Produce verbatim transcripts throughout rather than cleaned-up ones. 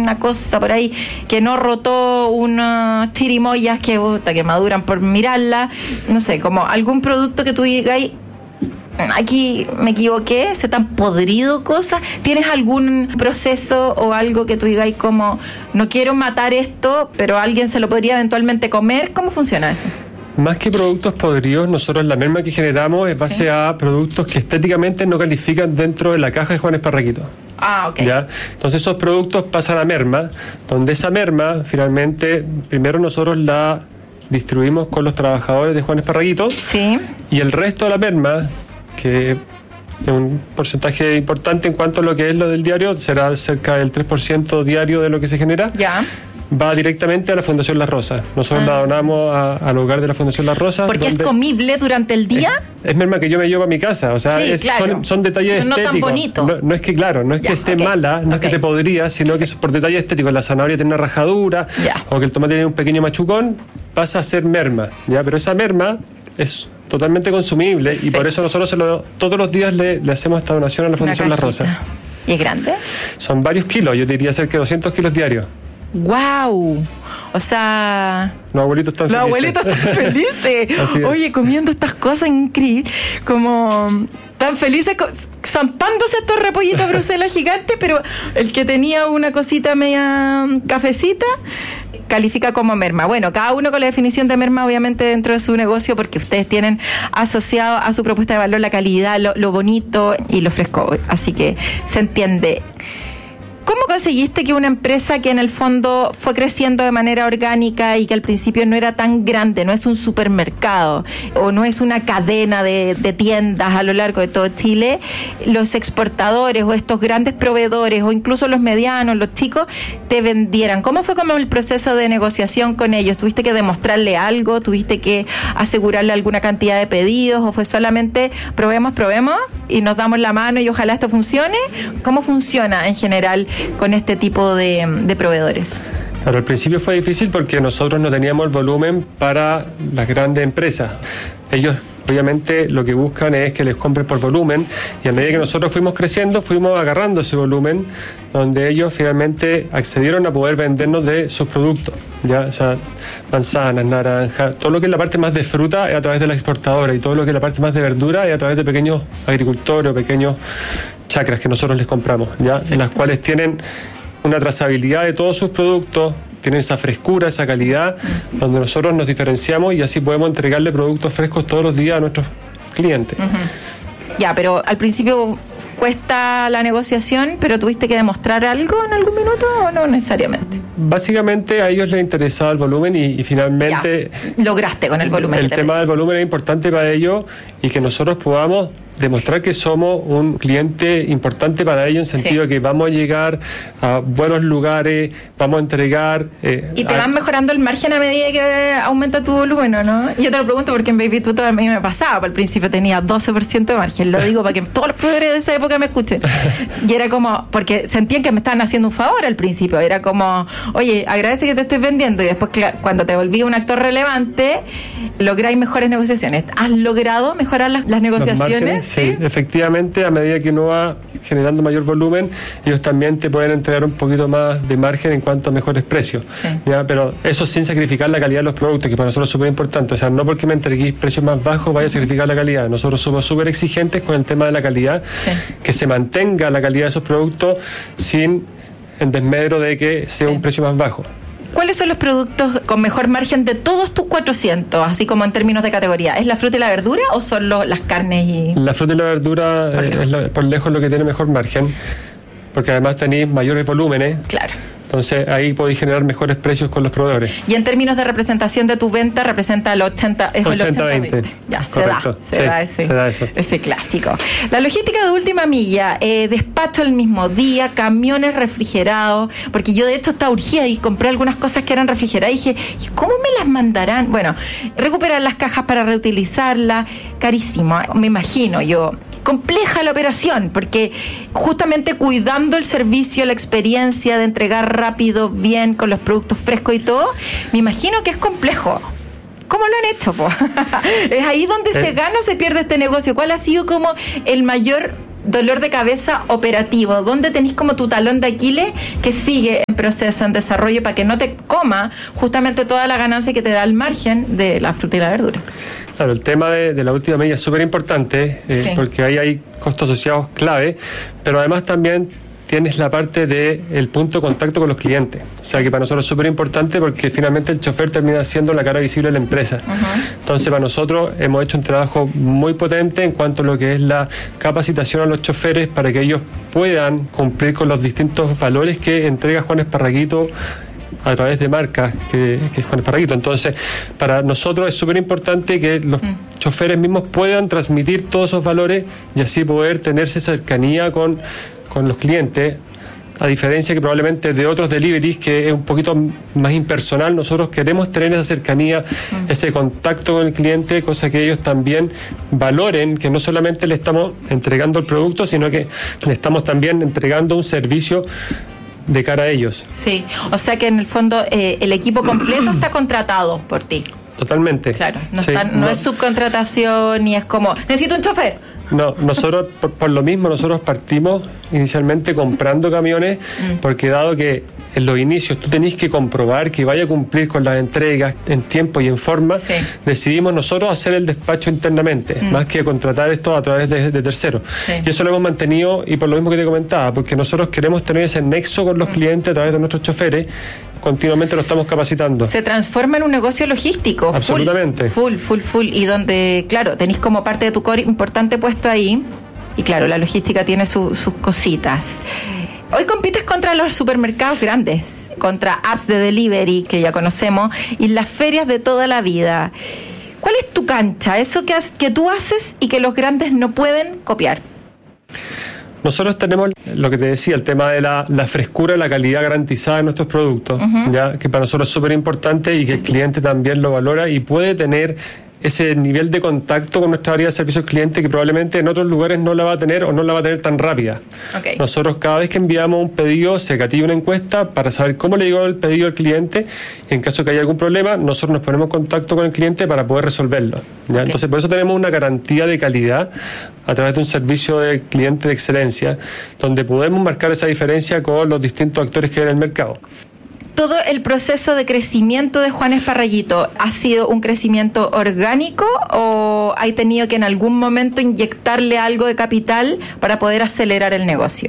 una cosa por ahí que no rotó unas chirimoyas que, puta, que maduran por mirarla, no sé, como algún producto que tú digas, aquí me equivoqué, se te han podrido cosas. ¿Tienes algún proceso o algo que tú digas como, no quiero matar esto, pero alguien se lo podría eventualmente comer? ¿Cómo funciona eso? Más que productos podridos, nosotros la merma que generamos es base sí. a productos que estéticamente no califican dentro de la caja de Juanes Parraquito. Ah, ok. ¿Ya? Entonces esos productos pasan a merma, donde esa merma, finalmente, primero nosotros la distribuimos con los trabajadores de Juanes Parraquito. Sí. Y el resto de la merma, que es un porcentaje importante en cuanto a lo que es lo del diario, será cerca del tres por ciento diario de lo que se genera. Ya. Va directamente a la Fundación Las Rosas. Nosotros ah. la donamos a, al hogar de la Fundación Las Rosas. ¿Porque es comible durante el día? Es, es merma que yo me llevo a mi casa. O sea, sí, es, claro. son, son detalles no estéticos. Tan bonito. No, no es que, claro, no es ya, que esté okay. mala, no okay. es que te podría, sino que es por detalles estéticos. La zanahoria tiene una rajadura, ya. o que el tomate tiene un pequeño machucón, pasa a ser merma. ¿Ya? Pero esa merma es totalmente consumible. Perfecto. Y por eso nosotros se lo, todos los días le, le hacemos esta donación a la Fundación Las Rosas. ¿Y es grande? Son varios kilos, yo diría cerca de doscientos kilos diarios. ¡Wow! O sea... Los abuelitos están los felices. Los abuelitos están felices. Oye, comiendo estas cosas increíbles. Como tan felices, zampándose estos repollitos Bruselas gigantes, pero el que tenía una cosita media cafecita califica como merma. Bueno, cada uno con la definición de merma, obviamente, dentro de su negocio, porque ustedes tienen asociado a su propuesta de valor la calidad, lo, lo bonito y lo fresco. Así que se entiende. ¿Cómo conseguiste que una empresa que en el fondo fue creciendo de manera orgánica y que al principio no era tan grande, no es un supermercado o no es una cadena de, de tiendas a lo largo de todo Chile, los exportadores o estos grandes proveedores o incluso los medianos, los chicos, te vendieran? ¿Cómo fue como el proceso de negociación con ellos? ¿Tuviste que demostrarle algo? ¿Tuviste que asegurarle alguna cantidad de pedidos? ¿O fue solamente probemos, probemos y nos damos la mano y ojalá esto funcione? ¿Cómo funciona en general con este tipo de, de proveedores? Claro, al principio fue difícil porque nosotros no teníamos el volumen para las grandes empresas. Ellos obviamente lo que buscan es que les compren por volumen, y a medida que nosotros fuimos creciendo, fuimos agarrando ese volumen, donde ellos finalmente accedieron a poder vendernos de sus productos, ya, o sea, manzanas, naranjas, todo lo que es la parte más de fruta es a través de la exportadora, y todo lo que es la parte más de verdura es a través de pequeños agricultores o pequeños chacras que nosotros les compramos, ya, en las cuales tienen una trazabilidad de todos sus productos, tienen esa frescura, esa calidad, donde nosotros nos diferenciamos y así podemos entregarle productos frescos todos los días a nuestros clientes. Uh-huh. Ya, pero al principio cuesta la negociación, pero ¿tuviste que demostrar algo en algún minuto o no necesariamente? Básicamente a ellos les interesaba el volumen y, y finalmente... Ya, lograste con el volumen. El tema del volumen es importante para ellos y que nosotros podamos demostrar que somos un cliente importante para ellos, en sentido sí. de que vamos a llegar a buenos lugares, vamos a entregar... Eh, ¿Y te a... van mejorando el margen a medida que aumenta tu volumen o no? Yo te lo pregunto porque en Baby Tuto a mí me pasaba, al principio tenía doce por ciento de margen, lo digo para que todos los proveedores de esa época me escuchen. Y era como, porque sentían que me estaban haciendo un favor al principio, era como, oye, agradece que te estoy vendiendo, y después cuando te volví un actor relevante, lográis mejores negociaciones. ¿Has logrado mejorar las, las negociaciones? Sí, efectivamente, a medida que uno va generando mayor volumen, ellos también te pueden entregar un poquito más de margen en cuanto a mejores precios. Sí. ¿Ya? Pero eso sin sacrificar la calidad de los productos, que para nosotros es súper importante. O sea, no porque me entreguéis precios más bajos vaya a sacrificar la calidad. Nosotros somos súper exigentes con el tema de la calidad, sí. que se mantenga la calidad de esos productos sin en desmedro de que sea sí. un precio más bajo. ¿Cuáles son los productos con mejor margen de todos tus cuatrocientos, así como en términos de categoría? ¿Es la fruta y la verdura o son lo, las carnes y...? La fruta y la verdura por lejos. es la, por lejos lo que tiene mejor margen, porque además tenéis mayores volúmenes. Claro. Entonces ahí podéis generar mejores precios con los proveedores. Y en términos de representación de tu venta, representa el ochenta, es ochenta veinte. Ya, correcto. se da, se, sí, da ese, se da eso. ese clásico. La logística de última milla, eh, despacho el mismo día, camiones refrigerados, porque yo de hecho estaba urgida y compré algunas cosas que eran refrigeradas y dije, ¿y cómo me las mandarán? Bueno, recuperar las cajas para reutilizarlas, carísimo, me imagino yo. Compleja la operación, porque justamente cuidando el servicio, la experiencia de entregar rápido, bien, con los productos frescos y todo, me imagino que es complejo. ¿Cómo lo han hecho, po? Es ahí donde eh. se gana o se pierde este negocio. ¿Cuál ha sido como el mayor dolor de cabeza operativo? ¿Dónde tenés como tu talón de Aquiles que sigue en proceso, en desarrollo, para que no te coma justamente toda la ganancia que te da el margen de la fruta y la verdura? Claro, el tema de, de la última milla es súper importante, eh, sí. porque ahí hay costos asociados clave, pero además también tienes la parte del punto de contacto con los clientes. O sea, que para nosotros es súper importante porque finalmente el chofer termina siendo la cara visible de la empresa. Uh-huh. Entonces, para nosotros hemos hecho un trabajo muy potente en cuanto a lo que es la capacitación a los choferes para que ellos puedan cumplir con los distintos valores que entrega Juan Esparraguito a través de marcas que, que es Juan Esparraguito. Entonces, para nosotros es súper importante que los mm. choferes mismos puedan transmitir todos esos valores y así poder tenerse cercanía con, con los clientes, a diferencia que probablemente de otros deliveries que es un poquito más impersonal. Nosotros queremos tener esa cercanía, mm. ese contacto con el cliente, cosa que ellos también valoren, que no solamente le estamos entregando el producto, sino que le estamos también entregando un servicio de cara a ellos. Sí, o sea que en el fondo eh, el equipo completo está contratado por ti. Totalmente. Claro, no, sí, está, no, no es subcontratación ni es como, necesito un chofer. No, nosotros por, por lo mismo nosotros partimos inicialmente comprando camiones, mm. porque dado que en los inicios tú tenés que comprobar que vaya a cumplir con las entregas en tiempo y en forma, sí. decidimos nosotros hacer el despacho internamente, mm. más que contratar esto a través de, de terceros. Sí. Y eso lo hemos mantenido, y por lo mismo que te comentaba, porque nosotros queremos tener ese nexo con los mm. clientes a través de nuestros choferes. Continuamente lo estamos capacitando. Se transforma en un negocio logístico. Absolutamente. Full, full, full, full. Y donde, claro, tenéis como parte de tu core importante puesto ahí. Y claro, la logística tiene su, sus cositas. Hoy compites contra los supermercados grandes, contra apps de delivery que ya conocemos y las ferias de toda la vida. ¿Cuál es tu cancha? Eso que, que tú haces y que los grandes no pueden copiar. Nosotros tenemos lo que te decía, el tema de la, la frescura, la calidad garantizada de nuestros productos, uh-huh. ya que para nosotros es súper importante y que el cliente también lo valora y puede tener ese nivel de contacto con nuestra área de servicios clientes que probablemente en otros lugares no la va a tener o no la va a tener tan rápida. Okay. Nosotros cada vez que enviamos un pedido se gatilla una encuesta para saber cómo le llegó el pedido al cliente y en caso que haya algún problema nosotros nos ponemos en contacto con el cliente para poder resolverlo. ¿ya? Okay. Entonces por eso tenemos una garantía de calidad a través de un servicio de cliente de excelencia donde podemos marcar esa diferencia con los distintos actores que hay en el mercado. ¿Todo el proceso de crecimiento de Juan Esparraguito ha sido un crecimiento orgánico o hay tenido que en algún momento inyectarle algo de capital para poder acelerar el negocio?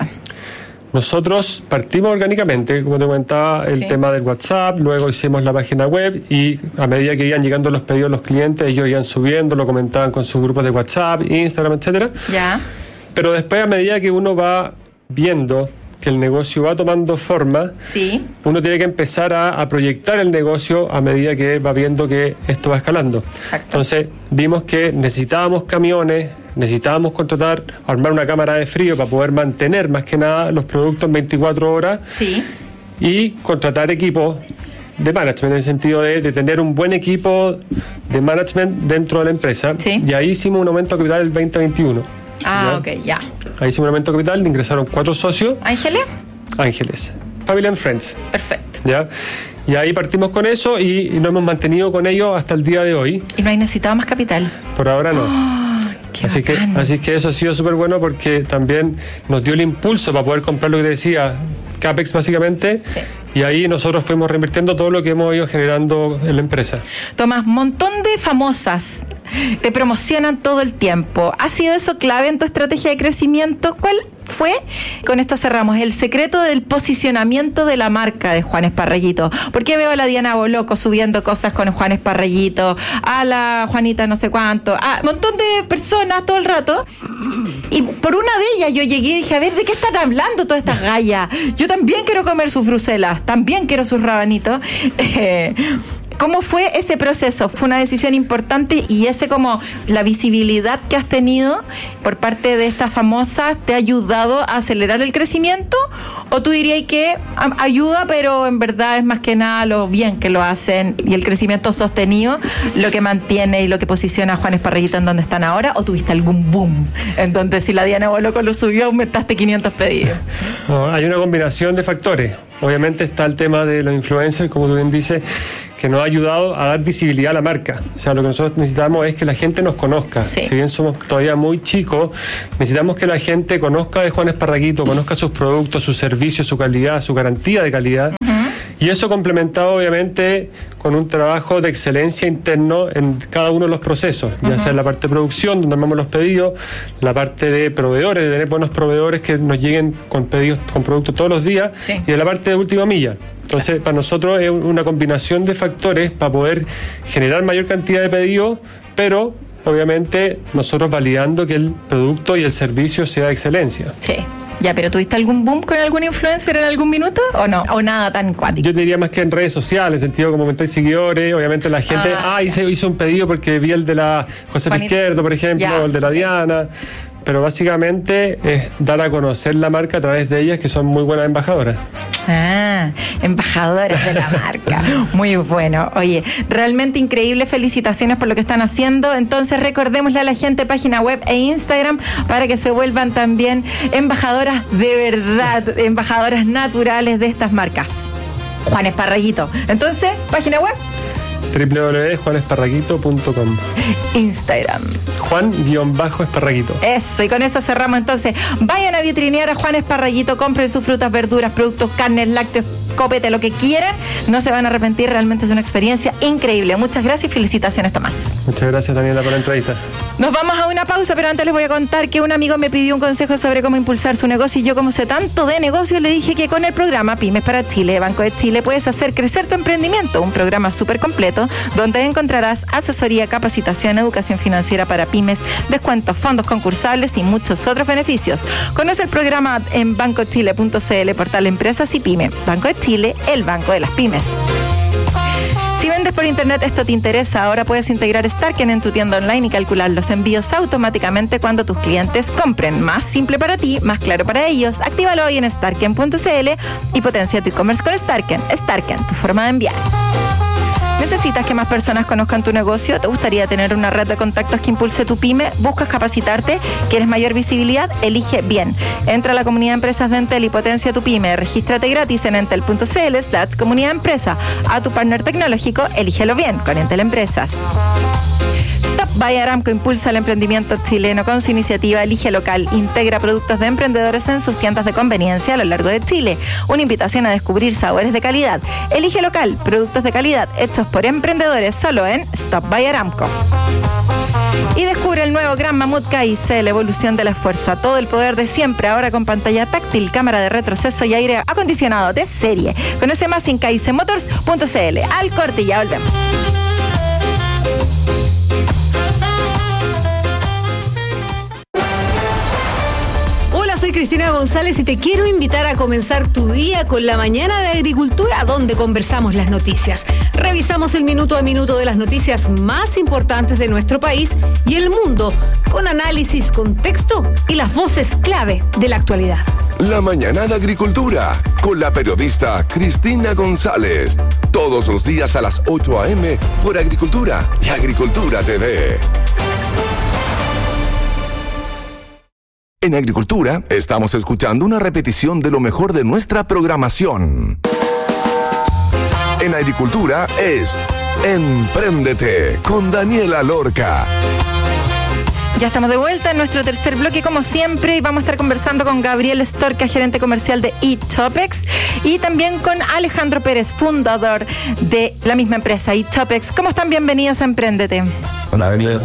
Nosotros partimos orgánicamente, como te comentaba, el sí. tema del WhatsApp, luego hicimos la página web y a medida que iban llegando los pedidos los clientes, ellos iban subiendo, lo comentaban con sus grupos de WhatsApp, Instagram, etcétera. Ya. Pero después, a medida que uno va viendo que el negocio va tomando forma, sí. uno tiene que empezar a, a proyectar el negocio a medida que va viendo que esto va escalando. Exacto. Entonces vimos que necesitábamos camiones, necesitábamos contratar, armar una cámara de frío para poder mantener más que nada los productos en veinticuatro horas sí. y contratar equipos de management, en el sentido de, de tener un buen equipo de management dentro de la empresa. Sí. Y ahí hicimos un aumento de capital el veinte veintiuno. Ah, ¿ya? ok, ya. Ahí hicimos un aumento de capital, ingresaron cuatro socios. ¿Ángeles? Ángeles. Family and Friends. Perfecto. ¿Ya? Y ahí partimos con eso y, y nos hemos mantenido con ellos hasta el día de hoy. ¿Y no hay necesitado más capital? Por ahora no. Oh, qué así, que, así que eso ha sido súper bueno porque también nos dio el impulso para poder comprar lo que te decía, CAPEX básicamente. Sí. Y ahí nosotros fuimos reinvirtiendo todo lo que hemos ido generando en la empresa. Tomás, montón de famosas te promocionan todo el tiempo. ¿Ha sido eso clave en tu estrategia de crecimiento? ¿Cuál fue, con esto cerramos, el secreto del posicionamiento de la marca de Juan Esparraguito? Porque veo a la Diana Boloco subiendo cosas con Juan Esparraguito, a la Juanita no sé cuánto, a un montón de personas todo el rato. Y por una de ellas yo llegué y dije, a ver, ¿de qué están hablando todas estas gallas? Yo también quiero comer sus bruselas, también quiero sus rabanitos. Eh, ¿Cómo fue ese proceso? ¿Fue una decisión importante y ese como la visibilidad que has tenido por parte de estas famosas te ha ayudado a acelerar el crecimiento ¿O tú dirías que ayuda, pero en verdad es más que nada lo bien que lo hacen y el crecimiento sostenido lo que mantiene y lo que posiciona a Juan Esparraguito en donde están ahora? ¿O tuviste algún boom en donde si la Diana Boloco lo subió aumentaste quinientos pedidos? No, hay una combinación de factores. Obviamente está el tema de los influencers, como tú bien dices, que nos ha ayudado a dar visibilidad a la marca. O sea, lo que nosotros necesitamos es que la gente nos conozca. Sí. Si bien somos todavía muy chicos, necesitamos que la gente conozca de Juan Esparraguito, conozca sus productos, sus servicios, su calidad, su garantía de calidad. Uh-huh. Y eso complementado obviamente con un trabajo de excelencia interno en cada uno de los procesos, ya uh-huh. sea en la parte de producción, donde armamos los pedidos, la parte de proveedores, de tener buenos proveedores que nos lleguen con pedidos, con productos todos los días, sí. y en la parte de última milla. Entonces, claro. para nosotros es una combinación de factores para poder generar mayor cantidad de pedidos, pero obviamente nosotros validando que el producto y el servicio sea de excelencia. Sí. Ya, pero ¿tuviste algún boom con algún influencer en algún minuto o no? ¿O nada tan cuático? Yo diría más que en redes sociales, en sentido como aumentar seguidores, obviamente la gente, ah, ah hice, hice un pedido porque vi el de la José Izquierdo, por ejemplo, ya. o el de la Diana, pero básicamente es dar a conocer la marca a través de ellas, que son muy buenas embajadoras. Ah, embajadoras de la marca. Muy bueno. Oye, realmente increíble. Felicitaciones por lo que están haciendo. Entonces, recordémosle a la gente página web e Instagram para que se vuelvan también embajadoras de verdad, embajadoras naturales de estas marcas. Juan Esparraguito. Entonces, página web doble u doble u doble u punto juan esparraguito punto com. Instagram Juan-Esparraguito. Eso, y con eso cerramos entonces. Vayan a vitrinear a Juan Esparraguito, compren sus frutas, verduras, productos, carnes, lácteos, copete, lo que quieran. No se van a arrepentir, realmente es una experiencia increíble. Muchas gracias y felicitaciones, Tomás. Muchas gracias, Daniela, por la entrevista. Nos vamos a una pausa, pero antes les voy a contar que un amigo me pidió un consejo sobre cómo impulsar su negocio y yo, como sé tanto de negocios, le dije que con el programa Pymes para Chile, Banco de Chile, puedes hacer crecer tu emprendimiento, un programa súper completo donde encontrarás asesoría, capacitación, educación financiera para pymes, descuentos, fondos concursables y muchos otros beneficios. Conoce el programa en banco chile punto c l, portal Empresas y Pyme. Banco de Chile, el banco de las pymes. Si vendes por internet, esto te interesa. Ahora puedes integrar Starken en tu tienda online y calcular los envíos automáticamente cuando tus clientes compren. Más simple para ti, más claro para ellos. Actívalo hoy en starken punto c l y potencia tu e-commerce con Starken. Starken, tu forma de enviar. ¿Necesitas que más personas conozcan tu negocio? ¿Te gustaría tener una red de contactos que impulse tu pyme? ¿Buscas capacitarte? ¿Quieres mayor visibilidad? Elige bien. Entra a la comunidad de empresas de Entel y potencia tu pyme. Regístrate gratis en entel punto c l slash comunidad empresa. A tu partner tecnológico, elígelo bien con Entel Empresas. Stop by Aramco impulsa el emprendimiento chileno con su iniciativa Elige Local. Integra productos de emprendedores en sus tiendas de conveniencia a lo largo de Chile. Una invitación a descubrir sabores de calidad. Elige Local, productos de calidad hechos por emprendedores solo en Stop by Aramco. Y descubre el nuevo Gran Mamut K I C, la evolución de la fuerza. Todo el poder de siempre, ahora con pantalla táctil, cámara de retroceso y aire acondicionado de serie. Conoce más en k i c motors punto c l. Al corte y ya volvemos. Soy Cristina González y te quiero invitar a comenzar tu día con la mañana de agricultura, donde conversamos las noticias. Revisamos el minuto a minuto de las noticias más importantes de nuestro país y el mundo, con análisis, contexto y las voces clave de la actualidad. La mañana de agricultura, con la periodista Cristina González. Todos los días a las ocho a eme por Agricultura y Agricultura T V. En Agricultura, estamos escuchando una repetición de lo mejor de nuestra programación. En Agricultura es Empréndete con Daniela Lorca. Ya estamos de vuelta en nuestro tercer bloque, como siempre, y vamos a estar conversando con Gabriel Storca, gerente comercial de eTopex, y también con Alejandro Pérez, fundador de la misma empresa, eTopex. ¿Cómo están? Bienvenidos a Empréndete. Hola, Daniela.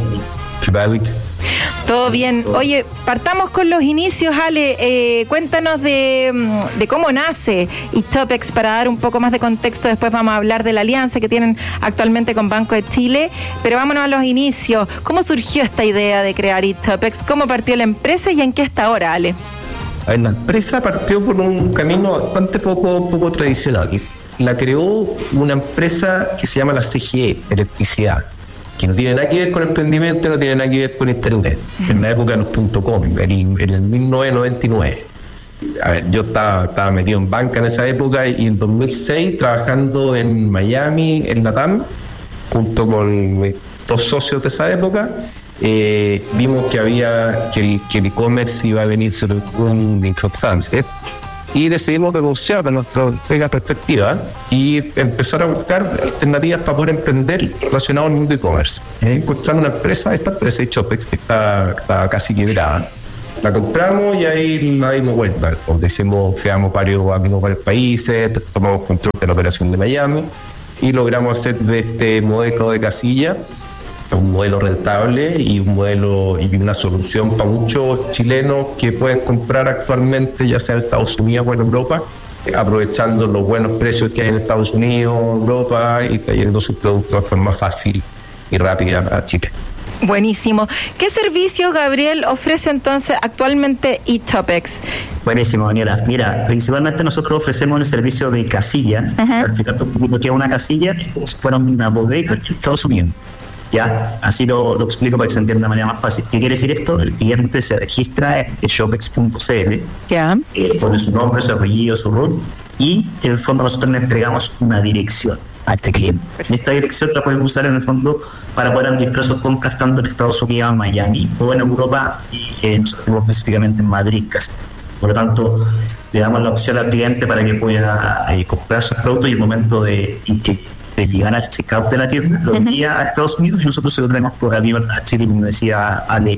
Todo bien. Oye, partamos con los inicios, Ale. Eh, cuéntanos de, de cómo nace eTopex para dar un poco más de contexto. Después vamos a hablar de la alianza que tienen actualmente con Banco de Chile. Pero vámonos a los inicios. ¿Cómo surgió esta idea de crear eTopex? ¿Cómo partió la empresa y en qué está ahora, Ale? A ver, la empresa partió por un camino bastante poco, poco tradicional. La creó una empresa que se llama la C G E, Electricidad, que no tiene nada que ver con emprendimiento, no tiene nada que ver con internet. Uh-huh. En la época de los punto com, en, en el mil novecientos noventa y nueve. a ver, yo estaba, estaba metido en banca en esa época y en dos mil seis trabajando en Miami, en Latam, junto con mis dos socios de esa época, eh, vimos que había que el, que el e-commerce iba a venir sobre un microfinance. Y decidimos negociar de nuestra perspectiva y empezar a buscar alternativas para poder emprender relacionadas al mundo e-commerce. Eh, encontrando una empresa, esta empresa de Chopex, que está, está casi quebrada. La compramos y ahí la dimos vuelta. Decimos, creamos varios amigos varios países, tomamos control de la operación de Miami y logramos hacer de este modelo de casilla un modelo rentable y un modelo y una solución para muchos chilenos que pueden comprar actualmente, ya sea en Estados Unidos o en Europa, aprovechando los buenos precios que hay en Estados Unidos, Europa, y trayendo sus productos de forma fácil y rápida a Chile. Buenísimo. ¿Qué servicio, Gabriel, ofrece entonces actualmente eTopex? Buenísimo, Daniela. Mira, principalmente nosotros ofrecemos el servicio de casilla. Uh-huh. Para explicarte un poquito qué es una casilla, es como si fuera una bodega en Estados Unidos. Ya, así lo, lo explico para que se entienda de manera más fácil. ¿Qué quiere decir esto? El cliente se registra en shopex punto c l, yeah. eh, pone su nombre, su apellido, su root, y en el fondo nosotros le entregamos una dirección a este cliente. Y esta dirección la pueden usar en el fondo para poder administrar sus compras tanto en Estados Unidos, en Miami, o en Europa, y eh, nosotros específicamente en Madrid, casi. Por lo tanto, le damos la opción al cliente para que pueda eh, comprar sus productos y el momento de, de, de llegar al checkout de la tienda, lo envía a Estados Unidos y nosotros se lo traemos por aquí a Chile, como decía Ale.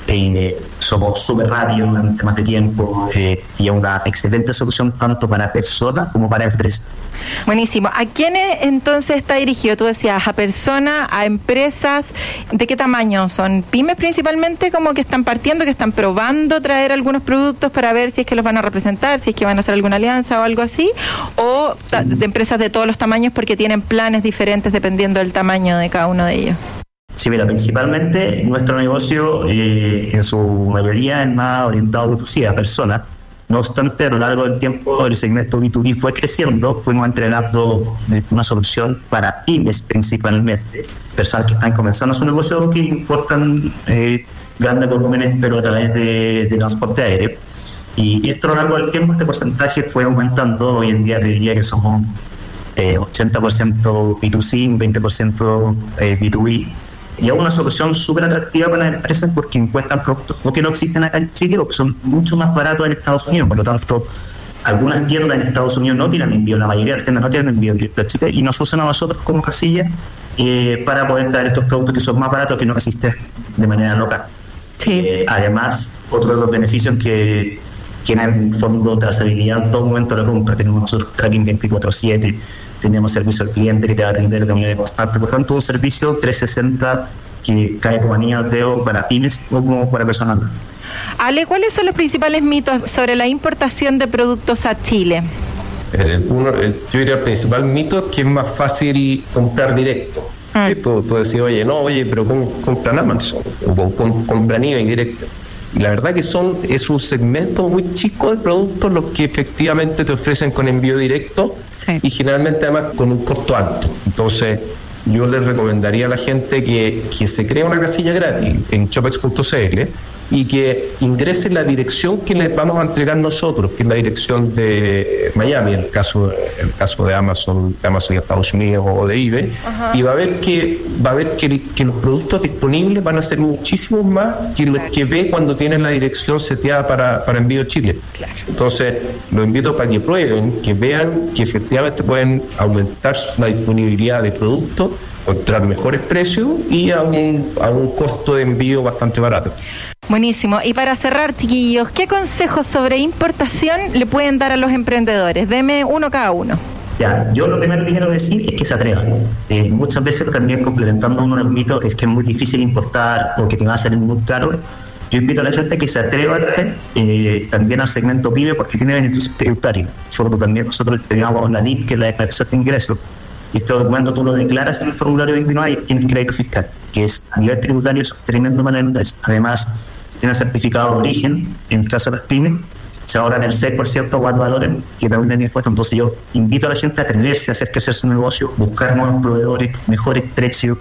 Eh, somos súper rápidos en temas de tiempo eh, y es una excelente solución tanto para personas como para empresas. Buenísimo. ¿A quiénes entonces está dirigido? Tú decías a personas, a empresas. ¿De qué tamaño son? ¿Pymes principalmente, como que están partiendo, que están probando traer algunos productos para ver si es que los van a representar, si es que van a hacer alguna alianza o algo así? ¿O sí, de empresas de todos los tamaños porque tienen planes diferentes dependiendo del tamaño de cada uno de ellos? Sí, mira, principalmente nuestro negocio eh, en su mayoría es más orientado a B dos C, a personas. No obstante, a lo largo del tiempo el segmento B dos B fue creciendo, fuimos entregando una solución para pymes principalmente, personas que están comenzando su negocio que importan eh, grandes volúmenes pero a través de, de transporte aéreo. Y esto a lo largo del tiempo, este porcentaje fue aumentando. Hoy en día te diría que somos eh, ochenta por ciento B dos C, veinte por ciento eh, B dos B. Y es una solución súper atractiva para las empresas porque encuentran productos o que no existen acá en Chile o que son mucho más baratos en Estados Unidos. Por lo tanto, algunas tiendas en Estados Unidos no tienen envío, la mayoría de las tiendas no tienen envío directo a Chile y nos usan a nosotros como casilla eh, para poder traer estos productos que son más baratos que no existen de manera local. Sí. Eh, además, otro de los beneficios que tiene en fondo trazabilidad en todo momento de la compra. Tenemos nosotros tracking veinticuatro siete. Tenemos servicio al cliente que te va a atender de manera constante. Por tanto, un servicio trescientos sesenta que cae como anillo al dedo para pymes o como para personas. Ale, ¿cuáles son los principales mitos sobre la importación de productos a Chile? El, uno, el, yo diría el principal mito es que es más fácil comprar directo. Mm. Tú, tú decís, oye, no, oye, pero com, compran Amazon o com, compran eBay directo. Y la verdad que son es un segmento muy chico de productos los que efectivamente te ofrecen con envío directo, sí, y generalmente además con un costo alto. Entonces yo les recomendaría a la gente que, que se cree una casilla gratis en shopex punto c l y que ingrese en la dirección que les vamos a entregar nosotros, que es la dirección de Miami, en el caso, en el caso de Amazon, de Amazon de Estados Unidos o de eBay. Ajá. Y va a ver que va a ver que, que los productos disponibles van a ser muchísimos más que los que ve cuando tienen la dirección seteada para, para envío a Chile. Claro. Entonces, los invito para que prueben, que vean que efectivamente pueden aumentar la disponibilidad de productos, encontrar mejores precios y a un, a un costo de envío bastante barato. Buenísimo. Y para cerrar, chiquillos, ¿qué consejos sobre importación le pueden dar a los emprendedores? Deme uno cada uno. Ya, yo lo primero que quiero decir es que se atrevan. Eh, muchas veces también complementando uno de los mitos es que es muy difícil importar o que te va a salir muy caro. Yo invito a la gente que se atreva a traer eh, también al segmento PYME porque tiene beneficios tributarios. Nosotros también nosotros tenemos la N I P, que es la declaración de ingresos. Y este documento tú lo declaras en el formulario veintinueve y tienes crédito fiscal, que es a nivel tributario es tremendo para la empresa. Además, tiene certificado de origen, en el caso de las pymes, se ahorran el seis por ciento o valores que también tiene impuesto. Entonces yo invito a la gente a atreverse a hacer crecer su negocio, buscar nuevos proveedores, mejores precios,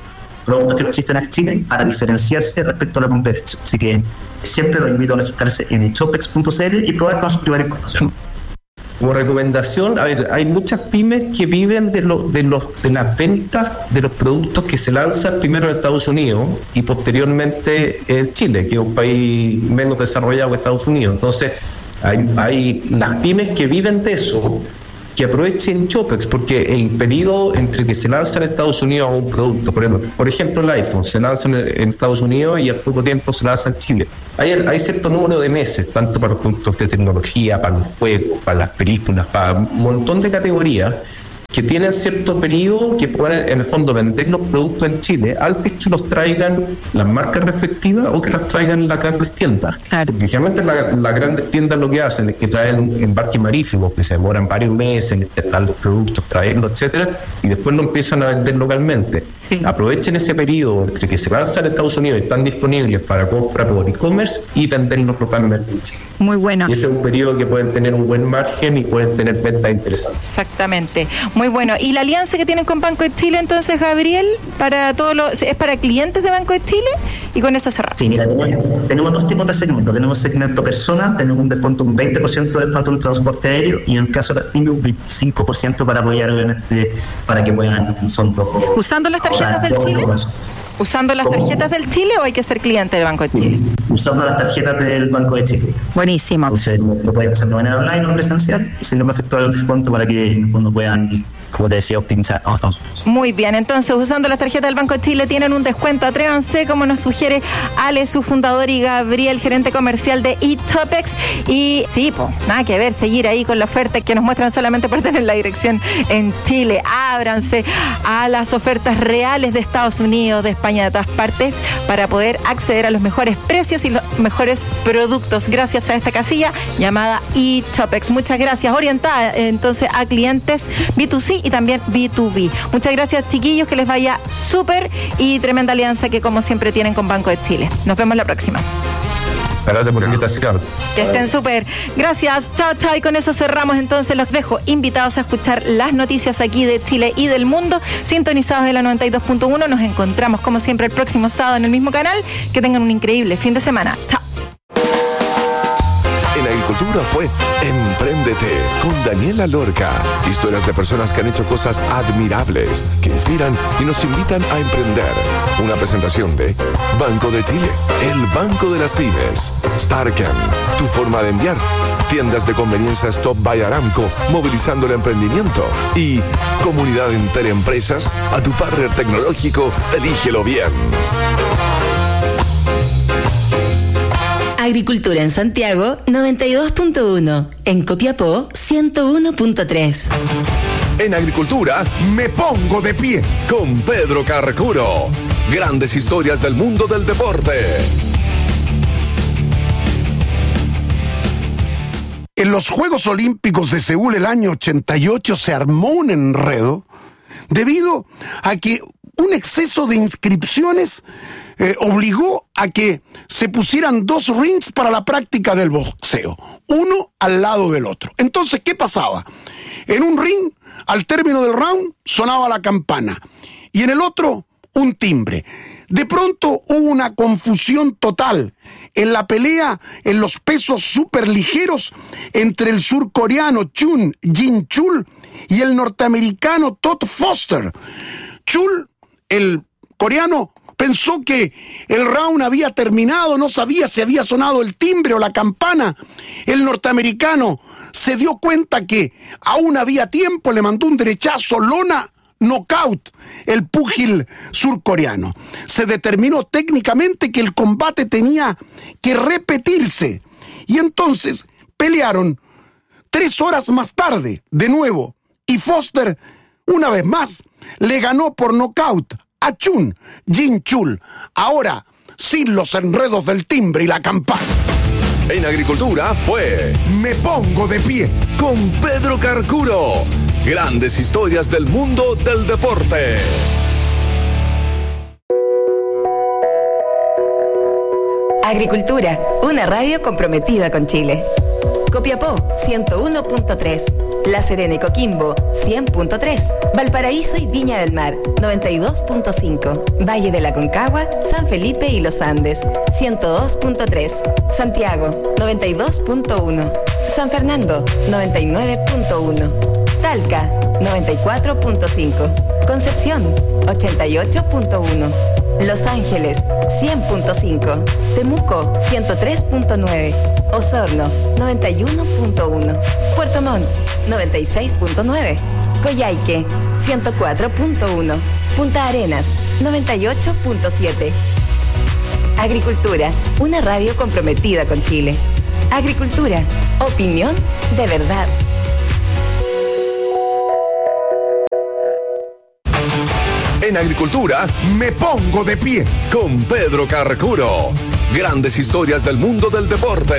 productos que no existen en Chile para diferenciarse respecto a la competencia. Así que siempre los invito a registrarse en chopex punto c l y probar con su primera importación. Como recomendación, a ver, hay muchas pymes que viven de, lo, de, los, de las ventas de los productos que se lanzan primero en Estados Unidos y posteriormente en Chile, que es un país menos desarrollado que Estados Unidos. Entonces, hay, hay las pymes que viven de eso, que aprovechen Chopex, porque el periodo entre que se lanza en Estados Unidos un producto, por ejemplo, por ejemplo el iPhone se lanza en Estados Unidos y al poco tiempo se lanza en Chile. Hay, hay cierto número de meses, tanto para productos de tecnología, para los juegos, para las películas, para un montón de categorías que tienen cierto periodo que pueden en el fondo vender los productos en Chile antes que los traigan las marcas respectivas o que las traigan las grandes tiendas. Claro. Porque generalmente la, las grandes tiendas lo que hacen es que traen embarques marítimos que se demoran varios meses en instalar los productos, traerlos, etcétera, y después lo empiezan a vender localmente. Sí. Aprovechen ese periodo entre que se lanzan en Estados Unidos y están disponibles para compra por e-commerce y venderlos localmente en Chile. Muy bueno. Y ese es un periodo que pueden tener un buen margen y pueden tener ventas interesantes. Exactamente. Muy bueno. ¿Y la alianza que tienen con Banco de Chile entonces, Gabriel? Para todos los, ¿es para clientes de Banco de Chile? Y con eso cerramos. Sí, mira, tenemos, tenemos dos tipos de segmentos. Tenemos segmento persona, tenemos un descuento, un veinte por ciento de descuento en el transporte aéreo y en el caso de las pymes un veinticinco por ciento para apoyar obviamente para que puedan son dos, ¿Usando las tarjetas del Chile? ¿Usando las tarjetas del Chile o hay que ser cliente del Banco de Chile? Sí, usando las tarjetas del Banco de Chile. Buenísimo. Entonces lo pueden hacer de manera online o presencial y si no me afectó el descuento para que cuando puedan, como te decía, optimizar. Oh, no. Muy bien, entonces usando las tarjetas del Banco de Chile tienen un descuento. Atrévanse, como nos sugiere Ale, su fundador, y Gabriel, gerente comercial de eTopex. Y sí, pues, nada que ver, seguir ahí con la oferta que nos muestran solamente por tener la dirección en Chile. Ábranse a las ofertas reales de Estados Unidos, de España, de todas partes, para poder acceder a los mejores precios y los mejores productos gracias a esta casilla llamada eTopex. Muchas gracias, orientada entonces a clientes B dos C y también B dos B. Muchas gracias, chiquillos, que les vaya súper y tremenda alianza que como siempre tienen con Banco de Chile. Nos vemos la próxima. Gracias por la invitación. Que estén súper. Gracias. Chao, chao. Y con eso cerramos entonces. Los dejo invitados a escuchar las noticias aquí de Chile y del mundo, sintonizados de la noventa y dos punto uno. Nos encontramos como siempre el próximo sábado en el mismo canal. Que tengan un increíble fin de semana. Chao. En Agricultura fue Empréndete con Daniela Lorca. Historias de personas que han hecho cosas admirables, que inspiran y nos invitan a emprender. Una presentación de Banco de Chile, el banco de las pymes. Starken, tu forma de enviar. Tiendas de conveniencia Stop by Aramco, movilizando el emprendimiento. Y Comunidad Interempresas, a tu partner tecnológico, elígelo bien. Agricultura en Santiago, noventa y dos punto uno. En Copiapó, ciento uno punto tres. En Agricultura, me pongo de pie con Pedro Carcuro. Grandes historias del mundo del deporte. En los Juegos Olímpicos de Seúl el año ochenta y ocho se armó un enredo debido a que un exceso de inscripciones eh, obligó a que se pusieran dos rings para la práctica del boxeo, uno al lado del otro. Entonces, ¿qué pasaba? En un ring, al término del round, sonaba la campana y en el otro, un timbre. De pronto hubo una confusión total en la pelea en los pesos superligeros entre el surcoreano Chun Jin-chul y el norteamericano Todd Foster. Chul, el coreano, pensó que el round había terminado, no sabía si había sonado el timbre o la campana. El norteamericano se dio cuenta que aún había tiempo, le mandó un derechazo, lona, knockout, el púgil surcoreano. Se determinó técnicamente que el combate tenía que repetirse. Y entonces pelearon tres horas más tarde, de nuevo, y Foster, una vez más, le ganó por knockout a Chun Jin-chul, ahora sin los enredos del timbre y la campana. En Agricultura fue Me Pongo de Pie con Pedro Carcuro. Grandes historias del mundo del deporte. Agricultura, una radio comprometida con Chile. Copiapó, ciento uno punto tres. La Serena y Coquimbo, cien punto tres. Valparaíso y Viña del Mar, noventa y dos punto cinco. Valle de la Concagua, San Felipe y Los Andes, ciento dos punto tres. Santiago, noventa y dos punto uno. San Fernando, noventa y nueve punto uno. Talca, noventa y cuatro punto cinco. Concepción, ochenta y ocho punto uno. Los Ángeles, cien punto cinco. Temuco, ciento tres punto nueve. Osorno, noventa y uno punto uno. Puerto Montt, noventa y seis punto nueve. Coyhaique, ciento cuatro punto uno. Punta Arenas, noventa y ocho punto siete. Agricultura, una radio comprometida con Chile. Agricultura, opinión de verdad. En Agricultura, Me pongo de pie. con Pedro Carcuro. Grandes historias del mundo del deporte.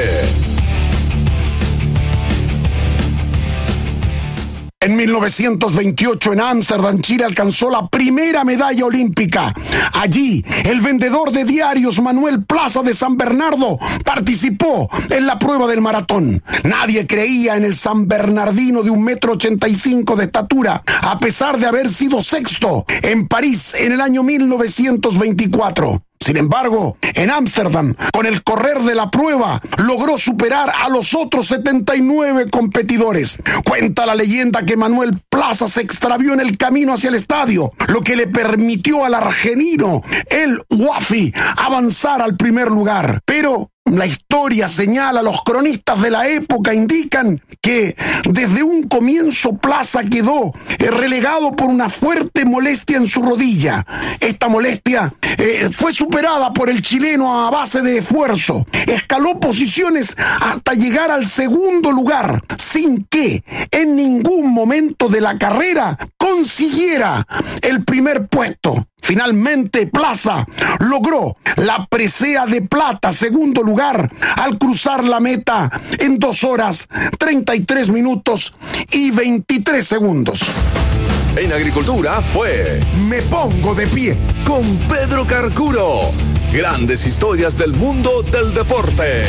En mil novecientos veintiocho, en Ámsterdam, Chile alcanzó la primera medalla olímpica. Allí, el vendedor de diarios Manuel Plaza de San Bernardo participó en la prueba del maratón. Nadie creía en el San Bernardino de un metro ochenta y cinco de estatura, a pesar de haber sido sexto en París en el año mil novecientos veinticuatro. Sin embargo, en Ámsterdam, con el correr de la prueba, logró superar a los otros setenta y nueve competidores. Cuenta la leyenda que Manuel Plaza se extravió en el camino hacia el estadio, lo que le permitió al argelino, el Wafi, avanzar al primer lugar. Pero la historia señala, los cronistas de la época indican que desde un comienzo Plaza quedó eh, relegado por una fuerte molestia en su rodilla. Esta molestia eh, fue superada por el chileno a base de esfuerzo. Escaló posiciones hasta llegar al segundo lugar, sin que en ningún momento de la carrera consiguiera el primer puesto. Finalmente, Plaza logró la presea de plata, segundo lugar, al cruzar la meta en dos horas, treinta y tres minutos y veintitrés segundos. En Agricultura fue Me pongo de pie. con Pedro Carcuro. Grandes historias del mundo del deporte.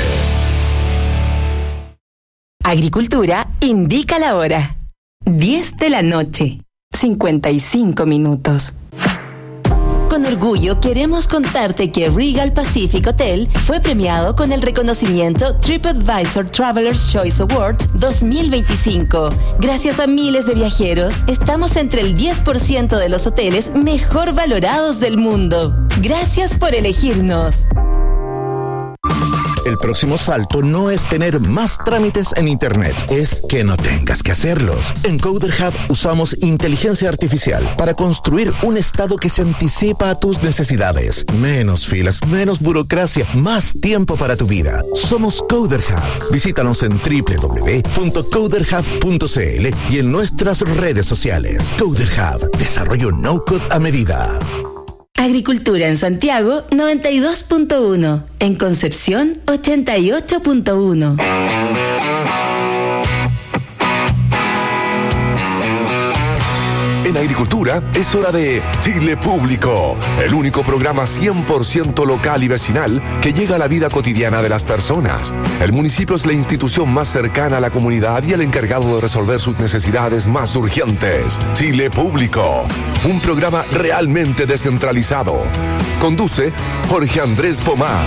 Agricultura indica la hora. diez de la noche, cincuenta y cinco minutos. Con orgullo queremos contarte que Regal Pacific Hotel fue premiado con el reconocimiento TripAdvisor Traveler's Choice Awards dos mil veinticinco. Gracias a miles de viajeros, estamos entre el diez por ciento de los hoteles mejor valorados del mundo. Gracias por elegirnos. El próximo salto no es tener más trámites en Internet, es que no tengas que hacerlos. En Coder Hub usamos inteligencia artificial para construir un estado que se anticipa a tus necesidades. Menos filas, menos burocracia, más tiempo para tu vida. Somos Coder Hub. Visítanos en doble u doble u doble u punto coder hub punto c l y en nuestras redes sociales. Coder Hub, desarrollo no-code a medida. Agricultura en Santiago, noventa y dos punto uno. En Concepción, ochenta y ocho punto uno. En Agricultura es hora de Chile Público, el único programa cien por ciento local y vecinal que llega a la vida cotidiana de las personas. El municipio es la institución más cercana a la comunidad y el encargado de resolver sus necesidades más urgentes. Chile Público, un programa realmente descentralizado. Conduce Jorge Andrés Pomar.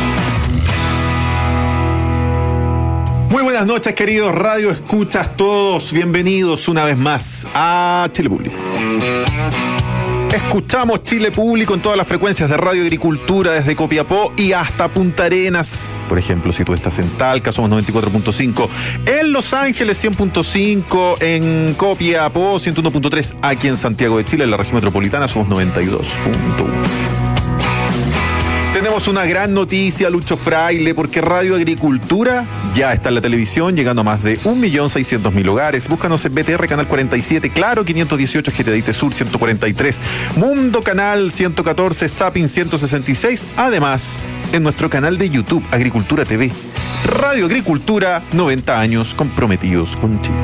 Muy buenas noches, queridos radio escuchas todos. Bienvenidos una vez más a Chile Público. Escuchamos Chile Público en todas las frecuencias de Radio Agricultura, desde Copiapó y hasta Punta Arenas. Por ejemplo, si tú estás en Talca, somos noventa y cuatro punto cinco. En Los Ángeles, cien punto cinco. En Copiapó, ciento uno punto tres. Aquí en Santiago de Chile, en la región metropolitana, somos noventa y dos punto uno. Tenemos una gran noticia, Lucho Fraile, porque Radio Agricultura ya está en la televisión, llegando a más de un millón seiscientos mil hogares. Búscanos en B T R, Canal cuarenta y siete, Claro, quinientos dieciocho, G T D I T Sur, ciento cuarenta y tres, Mundo Canal ciento catorce, Zapping ciento sesenta y seis. Además, en nuestro canal de YouTube, Agricultura T V. Radio Agricultura, noventa años comprometidos con Chile.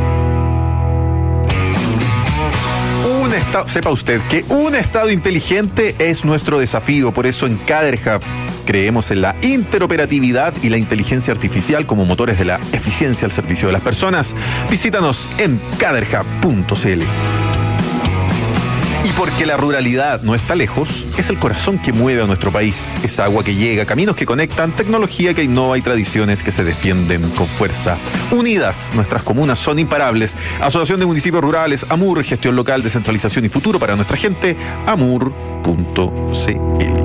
Un estado, sepa usted que un estado inteligente es nuestro desafío, por eso en Coder Hub Creemos en la interoperatividad y la inteligencia artificial como motores de la eficiencia al servicio de las personas. Visítanos en caderhub punto c l. Y porque la ruralidad no está lejos, es el corazón que mueve a nuestro país. Es agua que llega, caminos que conectan, tecnología que innova y tradiciones que se defienden con fuerza. Unidas, nuestras comunas son imparables. Asociación de Municipios Rurales, AMUR, gestión local, descentralización y futuro para nuestra gente, amur punto c l.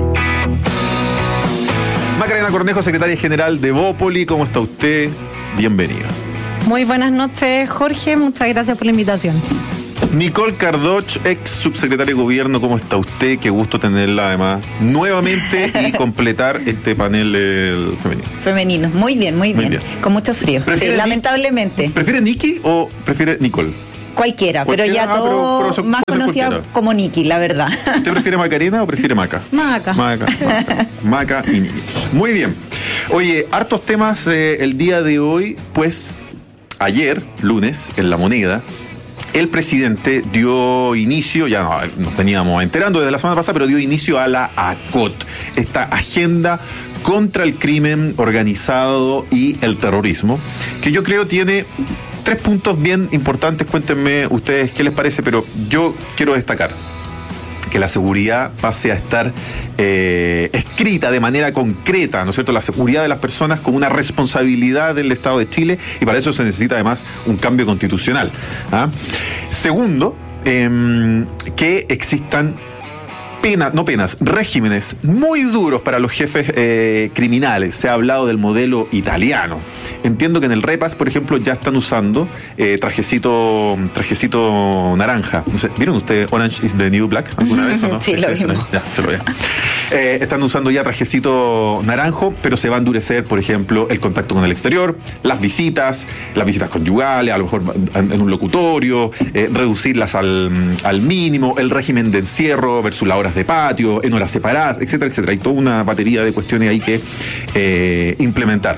Macarena Cornejo, secretaria general de Bópoli, ¿cómo está usted? Bienvenida. Muy buenas noches, Jorge, muchas gracias por la invitación. Nicole Cardoch, ex subsecretaria de Gobierno, ¿cómo está usted? Qué gusto tenerla además nuevamente y completar este panel del femenino. Femenino, muy bien, muy bien, muy bien. Con mucho frío, sí, lamentablemente. ¿Prefiere Nikki o prefiere Nicole? Cualquiera, cualquiera, pero ya ah, todo pero, pero más conocida cualquiera. Como Nikki, la verdad. ¿Usted prefiere Macarena o prefiere Maca? Maca. Maca, Maca, Maca y Nikki. Muy bien. Oye, hartos temas eh, el día de hoy, pues ayer, lunes, en La Moneda, el presidente dio inicio, ya no, nos veníamos enterando desde la semana pasada, pero dio inicio a la ACOT, esta agenda contra el crimen organizado y el terrorismo, que yo creo tiene tres puntos bien importantes. Cuéntenme ustedes qué les parece, pero yo quiero destacar que la seguridad pase a estar eh, escrita de manera concreta, ¿no es cierto? La seguridad de las personas como una responsabilidad del Estado de Chile, y para eso se necesita además un cambio constitucional. ¿Ah? Segundo, eh, que existan penas, no penas, regímenes muy duros para los jefes eh, criminales. Se ha hablado del modelo italiano. Entiendo que en el Repas, por ejemplo, ya están usando eh, trajecito trajecito naranja. No sé, ¿vieron ustedes Orange is the New Black alguna vez o no? Sí, sí, lo sí, vimos. Ya, se lo vean. Eh, están usando ya trajecito naranjo, pero se va a endurecer, por ejemplo, el contacto con el exterior, las visitas, las visitas conyugales, a lo mejor en un locutorio, eh, reducirlas al, al mínimo, el régimen de encierro versus las horas de patio, en horas separadas, etcétera, etcétera. Hay toda una batería de cuestiones ahí que eh, implementar.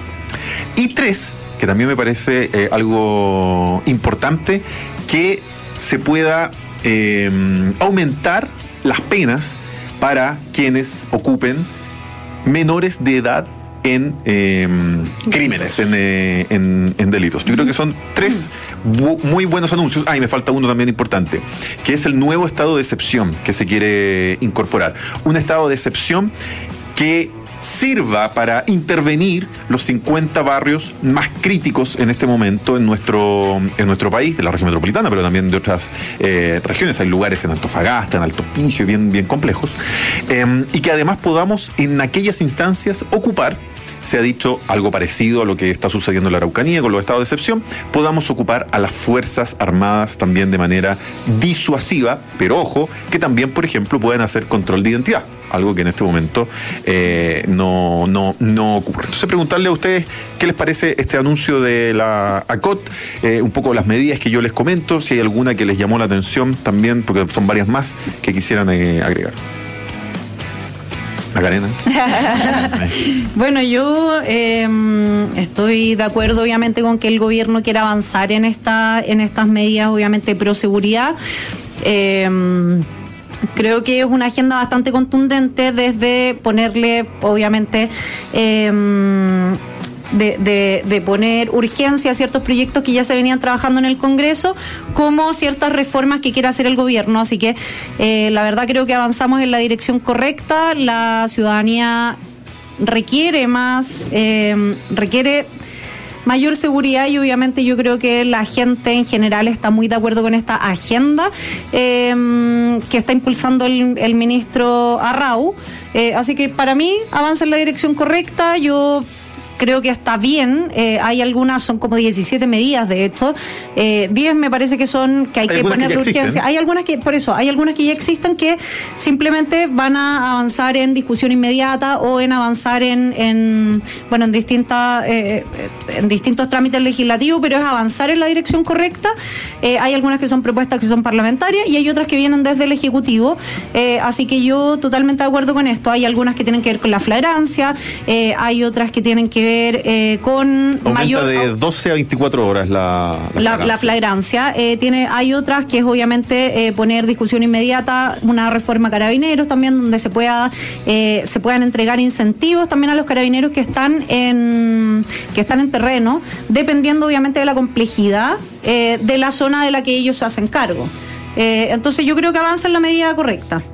Y tres, que también me parece eh, algo importante, que se pueda eh, aumentar las penas para quienes ocupen menores de edad en eh, crímenes, en, eh, en, en delitos. Yo creo que son tres bu- muy buenos anuncios. Ah, y me falta uno también importante, que es el nuevo estado de excepción que se quiere incorporar. Un estado de excepción que sirva para intervenir los cincuenta barrios más críticos en este momento en nuestro en nuestro país, de la región metropolitana, pero también de otras eh, regiones. Hay lugares en Antofagasta, en Alto Hospicio, bien, bien complejos, eh, y que además podamos en aquellas instancias ocupar, se ha dicho algo parecido a lo que está sucediendo en la Araucanía con los estados de excepción, podamos ocupar a las Fuerzas Armadas también de manera disuasiva, pero ojo, que también, por ejemplo, pueden hacer control de identidad, algo que en este momento eh, no, no, no ocurre. Entonces, preguntarle a ustedes qué les parece este anuncio de la ACOT, eh, un poco las medidas que yo les comento, si hay alguna que les llamó la atención también, porque son varias más que quisieran eh, agregar. Macarena. Bueno, yo eh, estoy de acuerdo obviamente con que el gobierno quiera avanzar en esta, en estas medidas obviamente pro seguridad. Eh, Creo que es una agenda bastante contundente desde ponerle, obviamente, eh, de, de, de poner urgencia a ciertos proyectos que ya se venían trabajando en el Congreso, como ciertas reformas que quiere hacer el gobierno. Así que, eh, la verdad, creo que avanzamos en la dirección correcta. La ciudadanía requiere más, eh, requiere mayor seguridad, y obviamente yo creo que la gente en general está muy de acuerdo con esta agenda eh, que está impulsando el, el ministro Arrau. Eh, así que para mí avanza en la dirección correcta. Yo creo que está bien. Eh, hay algunas, son como diecisiete medidas, de hecho. Eh, diez me parece que son, que hay, hay que poner urgencia. Existen. Hay algunas que, por eso, hay algunas que ya existen que simplemente van a avanzar en discusión inmediata o en avanzar en, en bueno, en distintas, eh, en distintos trámites legislativos, pero es avanzar en la dirección correcta. Eh, hay algunas que son propuestas que son parlamentarias y hay otras que vienen desde el Ejecutivo. Eh, así que yo totalmente de acuerdo con esto. Hay algunas que tienen que ver con la flagrancia, eh, hay otras que tienen que ver ver eh, con Aumenta mayor... de doce a veinticuatro horas la, la, la, flagrancia. la flagrancia. Eh, tiene, hay otras que es obviamente eh, poner discusión inmediata, una reforma a carabineros también, donde se pueda eh, se puedan entregar incentivos también a los carabineros que están en que están en terreno, dependiendo obviamente de la complejidad eh, de la zona de la que ellos se hacen cargo. Eh, entonces yo creo que avanza en la medida correcta.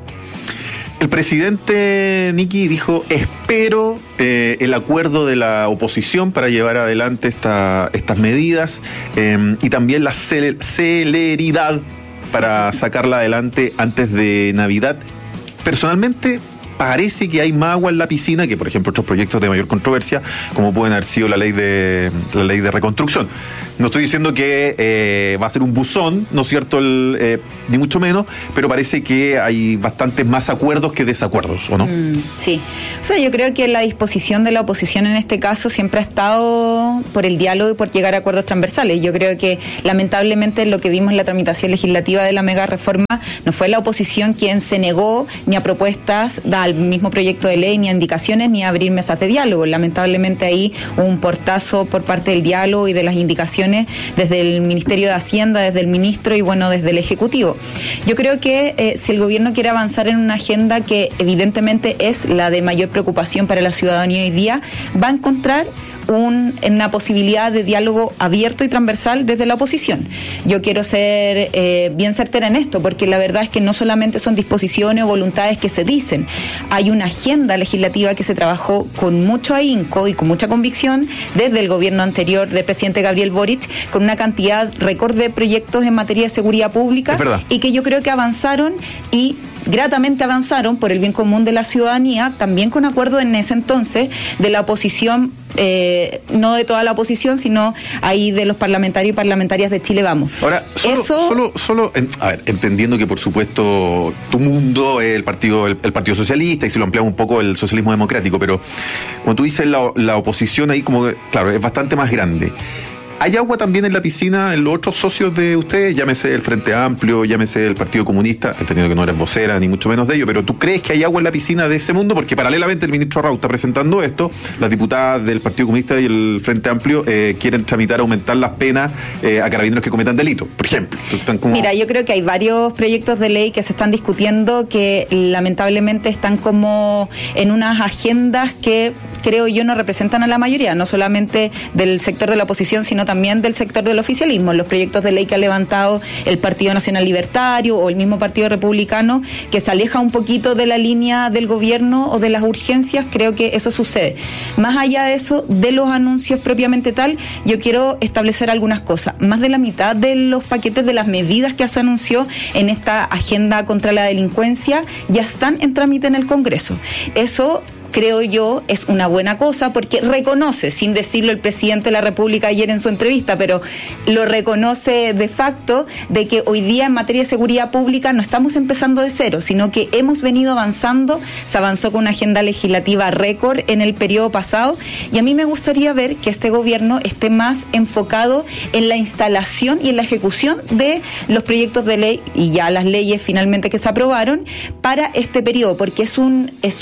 El presidente Nicky dijo, espero eh, el acuerdo de la oposición para llevar adelante esta, estas medidas eh, y también la cel- celeridad para sacarla adelante antes de Navidad. Personalmente, parece que hay más agua en la piscina que, por ejemplo, otros proyectos de mayor controversia, como pueden haber sido la ley de la ley de reconstrucción. No estoy diciendo que eh, va a ser un buzón, ¿no es cierto?, el, eh, ni mucho menos, pero parece que hay bastantes más acuerdos que desacuerdos, ¿o no? Mm, sí. O sea, yo creo que la disposición de la oposición en este caso siempre ha estado por el diálogo y por llegar a acuerdos transversales. Yo creo que, lamentablemente, lo que vimos en la tramitación legislativa de la mega reforma no fue la oposición quien se negó ni a propuestas al mismo proyecto de ley, ni a indicaciones, ni a abrir mesas de diálogo. Lamentablemente ahí hubo un portazo por parte del diálogo y de las indicaciones desde el Ministerio de Hacienda, desde el ministro y bueno, desde el Ejecutivo. Yo creo que eh, si el gobierno quiere avanzar en una agenda que evidentemente es la de mayor preocupación para la ciudadanía hoy día, va a encontrar Un, una posibilidad de diálogo abierto y transversal desde la oposición. Yo quiero ser eh, bien certera en esto, porque la verdad es que no solamente son disposiciones o voluntades que se dicen, hay una agenda legislativa que se trabajó con mucho ahínco y con mucha convicción desde el gobierno anterior del presidente Gabriel Boric, con una cantidad récord de proyectos en materia de seguridad pública y que yo creo que avanzaron y gratamente avanzaron por el bien común de la ciudadanía, también con acuerdo en ese entonces de la oposición, eh, no de toda la oposición, sino ahí de los parlamentarios y parlamentarias de Chile Vamos. Ahora, solo, Eso... solo, solo en, a ver, entendiendo que por supuesto tu mundo es el partido, el, el Partido Socialista, y si lo ampliamos un poco el socialismo democrático, pero cuando tú dices la, la oposición ahí como, claro, es bastante más grande. ¿Hay agua también en la piscina en los otros socios de ustedes? Llámese el Frente Amplio, llámese el Partido Comunista, entendiendo que no eres vocera ni mucho menos de ello, pero ¿tú crees que hay agua en la piscina de ese mundo? Porque paralelamente el ministro Arrau está presentando esto, las diputadas del Partido Comunista y el Frente Amplio eh, quieren tramitar aumentar las penas eh, a carabineros que cometan delitos, por ejemplo. Están como... Mira, yo creo que hay varios proyectos de ley que se están discutiendo que lamentablemente están como en unas agendas que creo yo no representan a la mayoría, no solamente del sector de la oposición, sino también del sector del oficialismo. Los proyectos de ley que ha levantado el Partido Nacional Libertario o el mismo Partido Republicano, que se aleja un poquito de la línea del gobierno o de las urgencias, creo que eso sucede. Más allá de eso, de los anuncios propiamente tal, yo quiero establecer algunas cosas. Más de la mitad de los paquetes de las medidas que se anunció en esta agenda contra la delincuencia ya están en trámite en el Congreso. Eso, creo yo, es una buena cosa porque reconoce, sin decirlo el presidente de la República ayer en su entrevista, pero lo reconoce de facto, de que hoy día en materia de seguridad pública no estamos empezando de cero, sino que hemos venido avanzando. Se avanzó con una agenda legislativa récord en el periodo pasado y a mí me gustaría ver que este gobierno esté más enfocado en la instalación y en la ejecución de los proyectos de ley y ya las leyes finalmente que se aprobaron para este periodo, porque es un es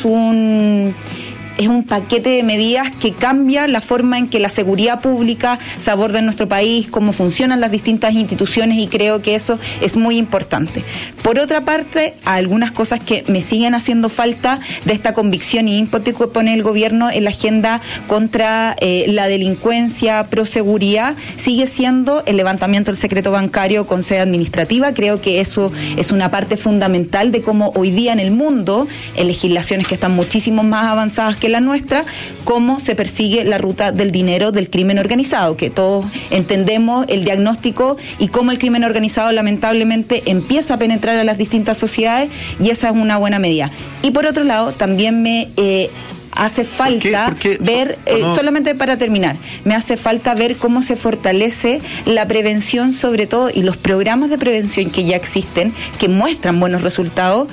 un es un paquete de medidas que cambia la forma en que la seguridad pública se aborda en nuestro país, cómo funcionan las distintas instituciones, y creo que eso es muy importante. Por otra parte, algunas cosas que me siguen haciendo falta de esta convicción y ímpetu que pone el gobierno en la agenda contra eh, la delincuencia, proseguridad, sigue siendo el levantamiento del secreto bancario con sede administrativa. Creo que eso es una parte fundamental de cómo hoy día en el mundo, en legislaciones que están muchísimo más avanzadas que la nuestra, cómo se persigue la ruta del dinero del crimen organizado, que todos entendemos el diagnóstico y cómo el crimen organizado lamentablemente empieza a penetrar a las distintas sociedades, y esa es una buena medida. Y por otro lado, también me eh, hace falta ¿Por qué? ¿Por qué? ver, eh, no. solamente para terminar, me hace falta ver cómo se fortalece la prevención, sobre todo, y los programas de prevención que ya existen, que muestran buenos resultados,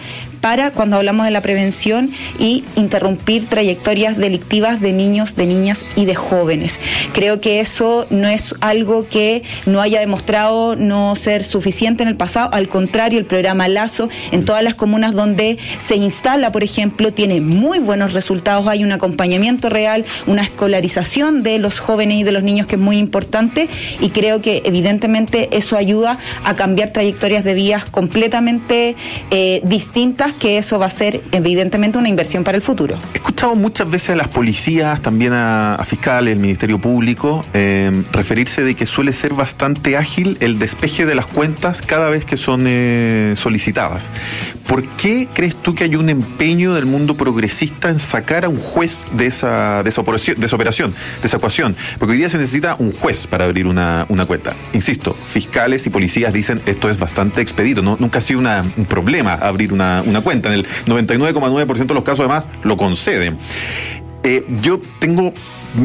para cuando hablamos de la prevención y interrumpir trayectorias delictivas de niños, de niñas y de jóvenes. Creo que eso no es algo que no haya demostrado no ser suficiente en el pasado, al contrario, el programa Lazo en todas las comunas donde se instala, por ejemplo, tiene muy buenos resultados, hay un acompañamiento real, una escolarización de los jóvenes y de los niños que es muy importante, y creo que evidentemente eso ayuda a cambiar trayectorias de vías completamente eh, distintas, que eso va a ser evidentemente una inversión para el futuro. He escuchado muchas veces a las policías, también a, a fiscales, el Ministerio Público, eh, referirse de que suele ser bastante ágil el despeje de las cuentas cada vez que son eh, solicitadas. ¿Por qué crees tú que hay un empeño del mundo progresista en sacar a un juez de esa, de esa operación, de esa operación, de esa ecuación? Porque hoy día se necesita un juez para abrir una, una cuenta. Insisto, fiscales y policías dicen esto es bastante expedito, ¿no? Nunca ha sido una, un problema abrir una, una cuenta. En el noventa y nueve coma nueve por ciento de los casos además lo conceden. Eh, yo tengo...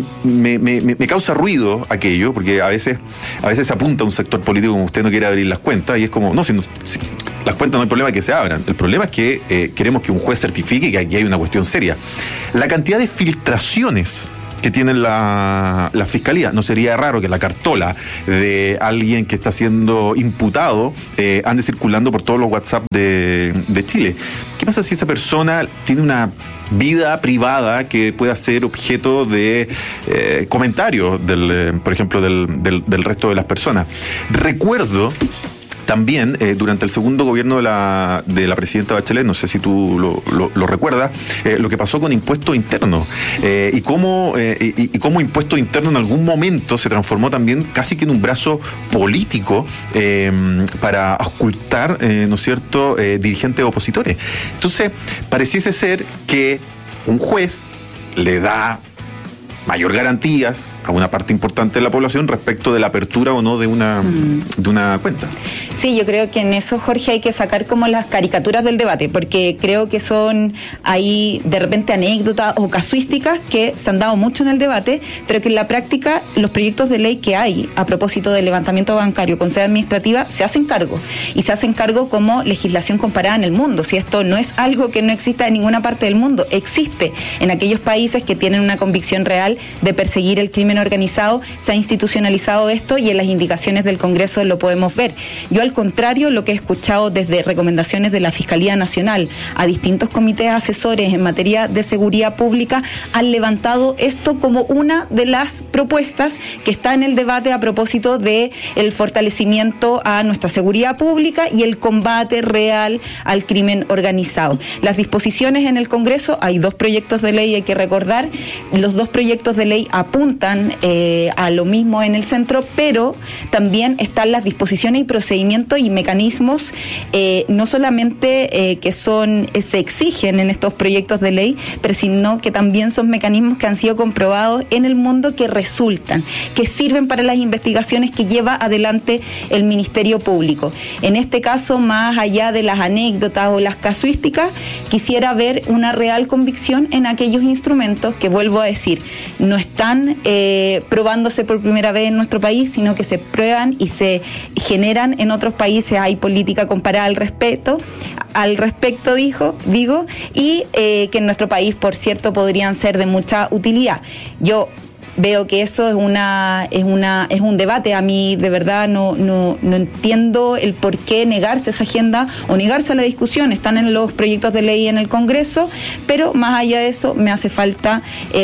Me, me, me causa ruido aquello, porque a veces a veces se apunta a un sector político como usted no quiere abrir las cuentas, y es como, no, si, no, si las cuentas no hay problema que se abran. El problema es que eh, queremos que un juez certifique que aquí hay una cuestión seria. La cantidad de filtraciones que tiene la, la fiscalía, no sería raro que la cartola de alguien que está siendo imputado eh, ande circulando por todos los WhatsApp de, de Chile. ¿Qué pasa si esa persona tiene una vida privada que pueda ser objeto de eh, comentarios, del, eh, por ejemplo, del, del, del resto de las personas? Recuerdo también, eh, durante el segundo gobierno de la, de la presidenta Bachelet, no sé si tú lo, lo, lo recuerdas, eh, lo que pasó con impuesto interno, eh, y cómo eh, y, y cómo impuesto interno en algún momento se transformó también casi que en un brazo político eh, para ocultar, eh, ¿no es cierto?, eh, dirigentes opositores. Entonces, pareciese ser que un juez le da mayor garantías a una parte importante de la población respecto de la apertura o no de una, mm. de una cuenta. Sí, yo creo que en eso, Jorge, hay que sacar como las caricaturas del debate, porque creo que son ahí de repente anécdotas o casuísticas que se han dado mucho en el debate, pero que en la práctica los proyectos de ley que hay a propósito del levantamiento bancario con sede administrativa se hacen cargo, y se hacen cargo como legislación comparada en el mundo. Si esto no es algo que no exista en ninguna parte del mundo, existe en aquellos países que tienen una convicción real de perseguir el crimen organizado, se ha institucionalizado esto, y en las indicaciones del Congreso lo podemos ver. Yo, al contrario, lo que he escuchado desde recomendaciones de la Fiscalía Nacional a distintos comités asesores en materia de seguridad pública, han levantado esto como una de las propuestas que está en el debate a propósito de el fortalecimiento a nuestra seguridad pública y el combate real al crimen organizado. Las disposiciones en el Congreso, hay dos proyectos de ley, hay que recordar, los dos proyectos de ley apuntan eh, a lo mismo en el centro, pero también están las disposiciones y procedimientos y mecanismos, eh, no solamente eh, que son eh, se exigen en estos proyectos de ley, pero sino que también son mecanismos que han sido comprobados en el mundo, que resultan, que sirven para las investigaciones que lleva adelante el Ministerio Público. En este caso, más allá de las anécdotas o las casuísticas, quisiera ver una real convicción en aquellos instrumentos que, vuelvo a decir, no están eh, probándose por primera vez en nuestro país, sino que se prueban y se generan en otros países. Hay política comparada al respecto, al respecto dijo, digo, y eh, que en nuestro país, por cierto, podrían ser de mucha utilidad. Yo veo que eso es una es una es un debate. A mí de verdad no no no entiendo el por qué negarse a esa agenda o negarse a la discusión. Están en los proyectos de ley en el Congreso, pero más allá de eso me hace falta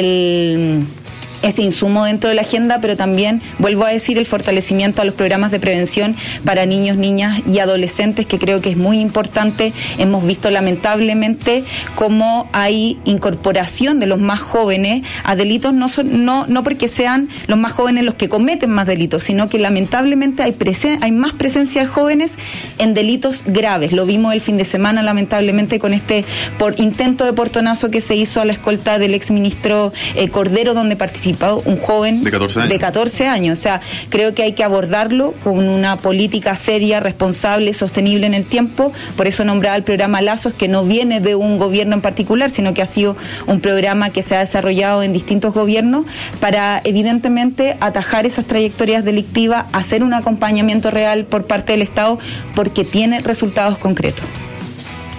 el ese insumo dentro de la agenda, pero también, vuelvo a decir, el fortalecimiento a los programas de prevención para niños, niñas y adolescentes, que creo que es muy importante. Hemos visto lamentablemente cómo hay incorporación de los más jóvenes a delitos, no, son, no, no porque sean los más jóvenes los que cometen más delitos, sino que lamentablemente hay, presen- hay más presencia de jóvenes en delitos graves. Lo vimos el fin de semana, lamentablemente, con este por intento de portonazo que se hizo a la escolta del exministro eh, Cordero, donde participó un joven de catorce años. de catorce años. O sea, creo que hay que abordarlo con una política seria, responsable, sostenible en el tiempo. Por eso nombraba el programa Lazos, que no viene de un gobierno en particular, sino que ha sido un programa que se ha desarrollado en distintos gobiernos para, evidentemente, atajar esas trayectorias delictivas, hacer un acompañamiento real por parte del Estado, porque tiene resultados concretos.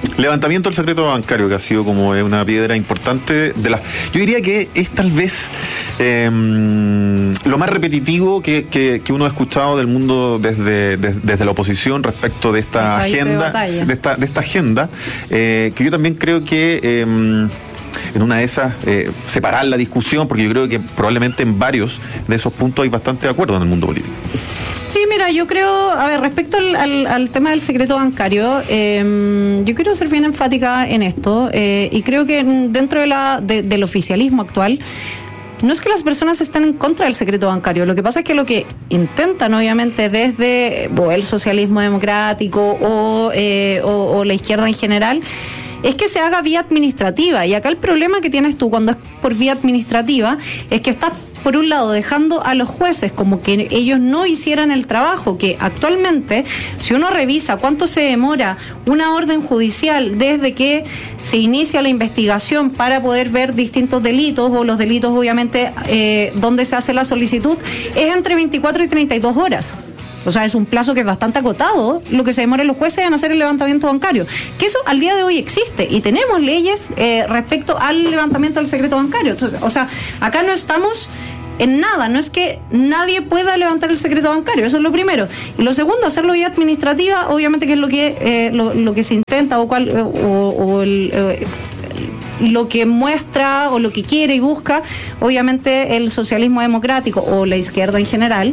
Levantamiento del secreto bancario, que ha sido como una piedra importante de la. Yo diría que es tal vez eh, lo más repetitivo que, que, que uno ha escuchado del mundo desde, desde, desde la oposición respecto de esta agenda, de, de esta, de esta agenda, eh, que yo también creo que eh, en una de esas eh, separar la discusión, porque yo creo que probablemente en varios de esos puntos hay bastante acuerdo en el mundo político. Sí, mira, yo creo, a ver, respecto al, al, al tema del secreto bancario, eh, yo quiero ser bien enfática en esto, eh, y creo que dentro de la, de, del oficialismo actual, no es que las personas estén en contra del secreto bancario, lo que pasa es que lo que intentan, obviamente, desde o el socialismo democrático o, eh, o, o la izquierda en general, es que se haga vía administrativa. Y acá el problema que tienes tú cuando es por vía administrativa es que estás, por un lado, dejando a los jueces como que ellos no hicieran el trabajo, que actualmente, si uno revisa cuánto se demora una orden judicial desde que se inicia la investigación para poder ver distintos delitos, o los delitos, obviamente, eh, donde se hace la solicitud, es entre veinticuatro y treinta y dos horas. O sea, es un plazo que es bastante acotado lo que se demoran los jueces en hacer el levantamiento bancario. Que eso al día de hoy existe y tenemos leyes eh, respecto al levantamiento del secreto bancario. Entonces, o sea, acá no estamos en nada, no es que nadie pueda levantar el secreto bancario, eso es lo primero. Y lo segundo, hacerlo vía administrativa, obviamente que es lo que eh, lo, lo que se intenta o, cual, o, o el... Eh, lo que muestra o lo que quiere y busca, obviamente, el socialismo democrático o la izquierda en general,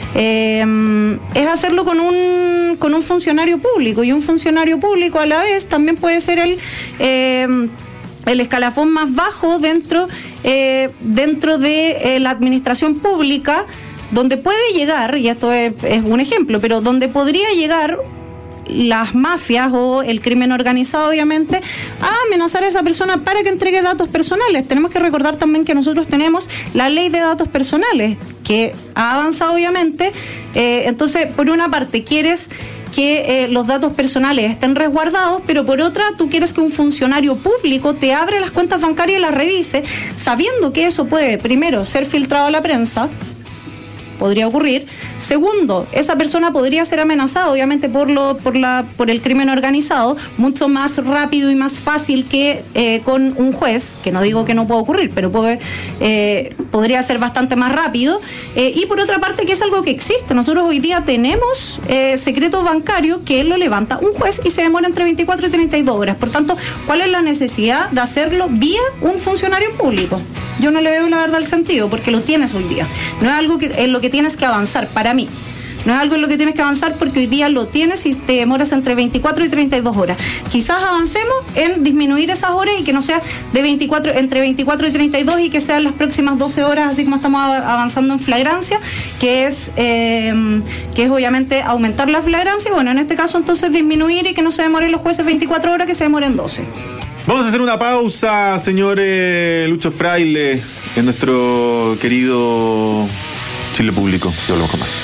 eh, es hacerlo con un con un funcionario público, y un funcionario público a la vez también puede ser el eh, el escalafón más bajo dentro eh, dentro de eh, la administración pública, donde puede llegar, y esto es, es un ejemplo, pero donde podría llegar las mafias o el crimen organizado, obviamente, a amenazar a esa persona para que entregue datos personales. Tenemos que recordar también que nosotros tenemos la ley de datos personales, que ha avanzado, obviamente. Eh, entonces, por una parte, quieres que eh, los datos personales estén resguardados, pero por otra, tú quieres que un funcionario público te abra las cuentas bancarias y las revise, sabiendo que eso puede, primero, ser filtrado a la prensa. Podría ocurrir. Segundo, esa persona podría ser amenazada, obviamente, por lo por la por el crimen organizado, mucho más rápido y más fácil que eh, con un juez, que no digo que no pueda ocurrir, pero puede, eh, podría ser bastante más rápido. Eh, y por otra parte, que es algo que existe. Nosotros hoy día tenemos eh, secreto bancario que lo levanta un juez y se demora entre veinticuatro y treinta y dos horas. Por tanto, ¿cuál es la necesidad de hacerlo vía un funcionario público? Yo no le veo, la verdad, el sentido, porque lo tienes hoy día. No es algo que, en lo que tienes que avanzar, para mí. No es algo en lo que tienes que avanzar, porque hoy día lo tienes y te demoras entre veinticuatro y treinta y dos horas. Quizás avancemos en disminuir esas horas y que no sea de veinticuatro, entre veinticuatro y treinta y dos, y que sean las próximas doce horas, así como estamos avanzando en flagrancia, que es, eh, que es obviamente aumentar la flagrancia. Bueno, en este caso entonces disminuir y que no se demoren los jueces veinticuatro horas, que se demoren doce. Vamos a hacer una pausa, señor eh, Lucho Fraile, en nuestro querido Chile Público. Ya hablamos con más.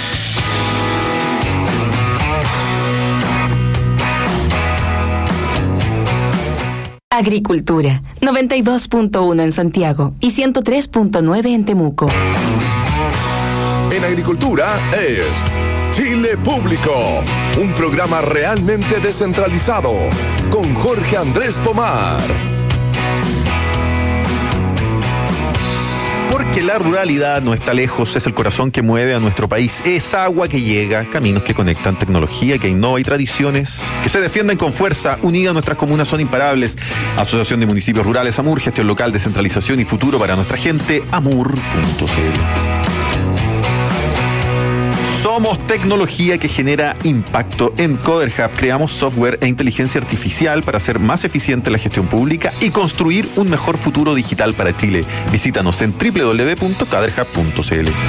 Agricultura, noventa y dos punto uno en Santiago y ciento tres punto nueve en Temuco. En Agricultura es Chile Público, un programa realmente descentralizado, con Jorge Andrés Pomar. Porque la ruralidad no está lejos, es el corazón que mueve a nuestro país, es agua que llega, caminos que conectan, tecnología que innova y tradiciones que se defienden con fuerza. Unidas nuestras comunas son imparables. Asociación de Municipios Rurales AMUR, gestión local, descentralización y futuro para nuestra gente, amur punto c l. Somos tecnología que genera impacto. En Coder Hub creamos software e inteligencia artificial para hacer más eficiente la gestión pública y construir un mejor futuro digital para Chile. Visítanos en doble u doble u doble u punto coder hub punto c l.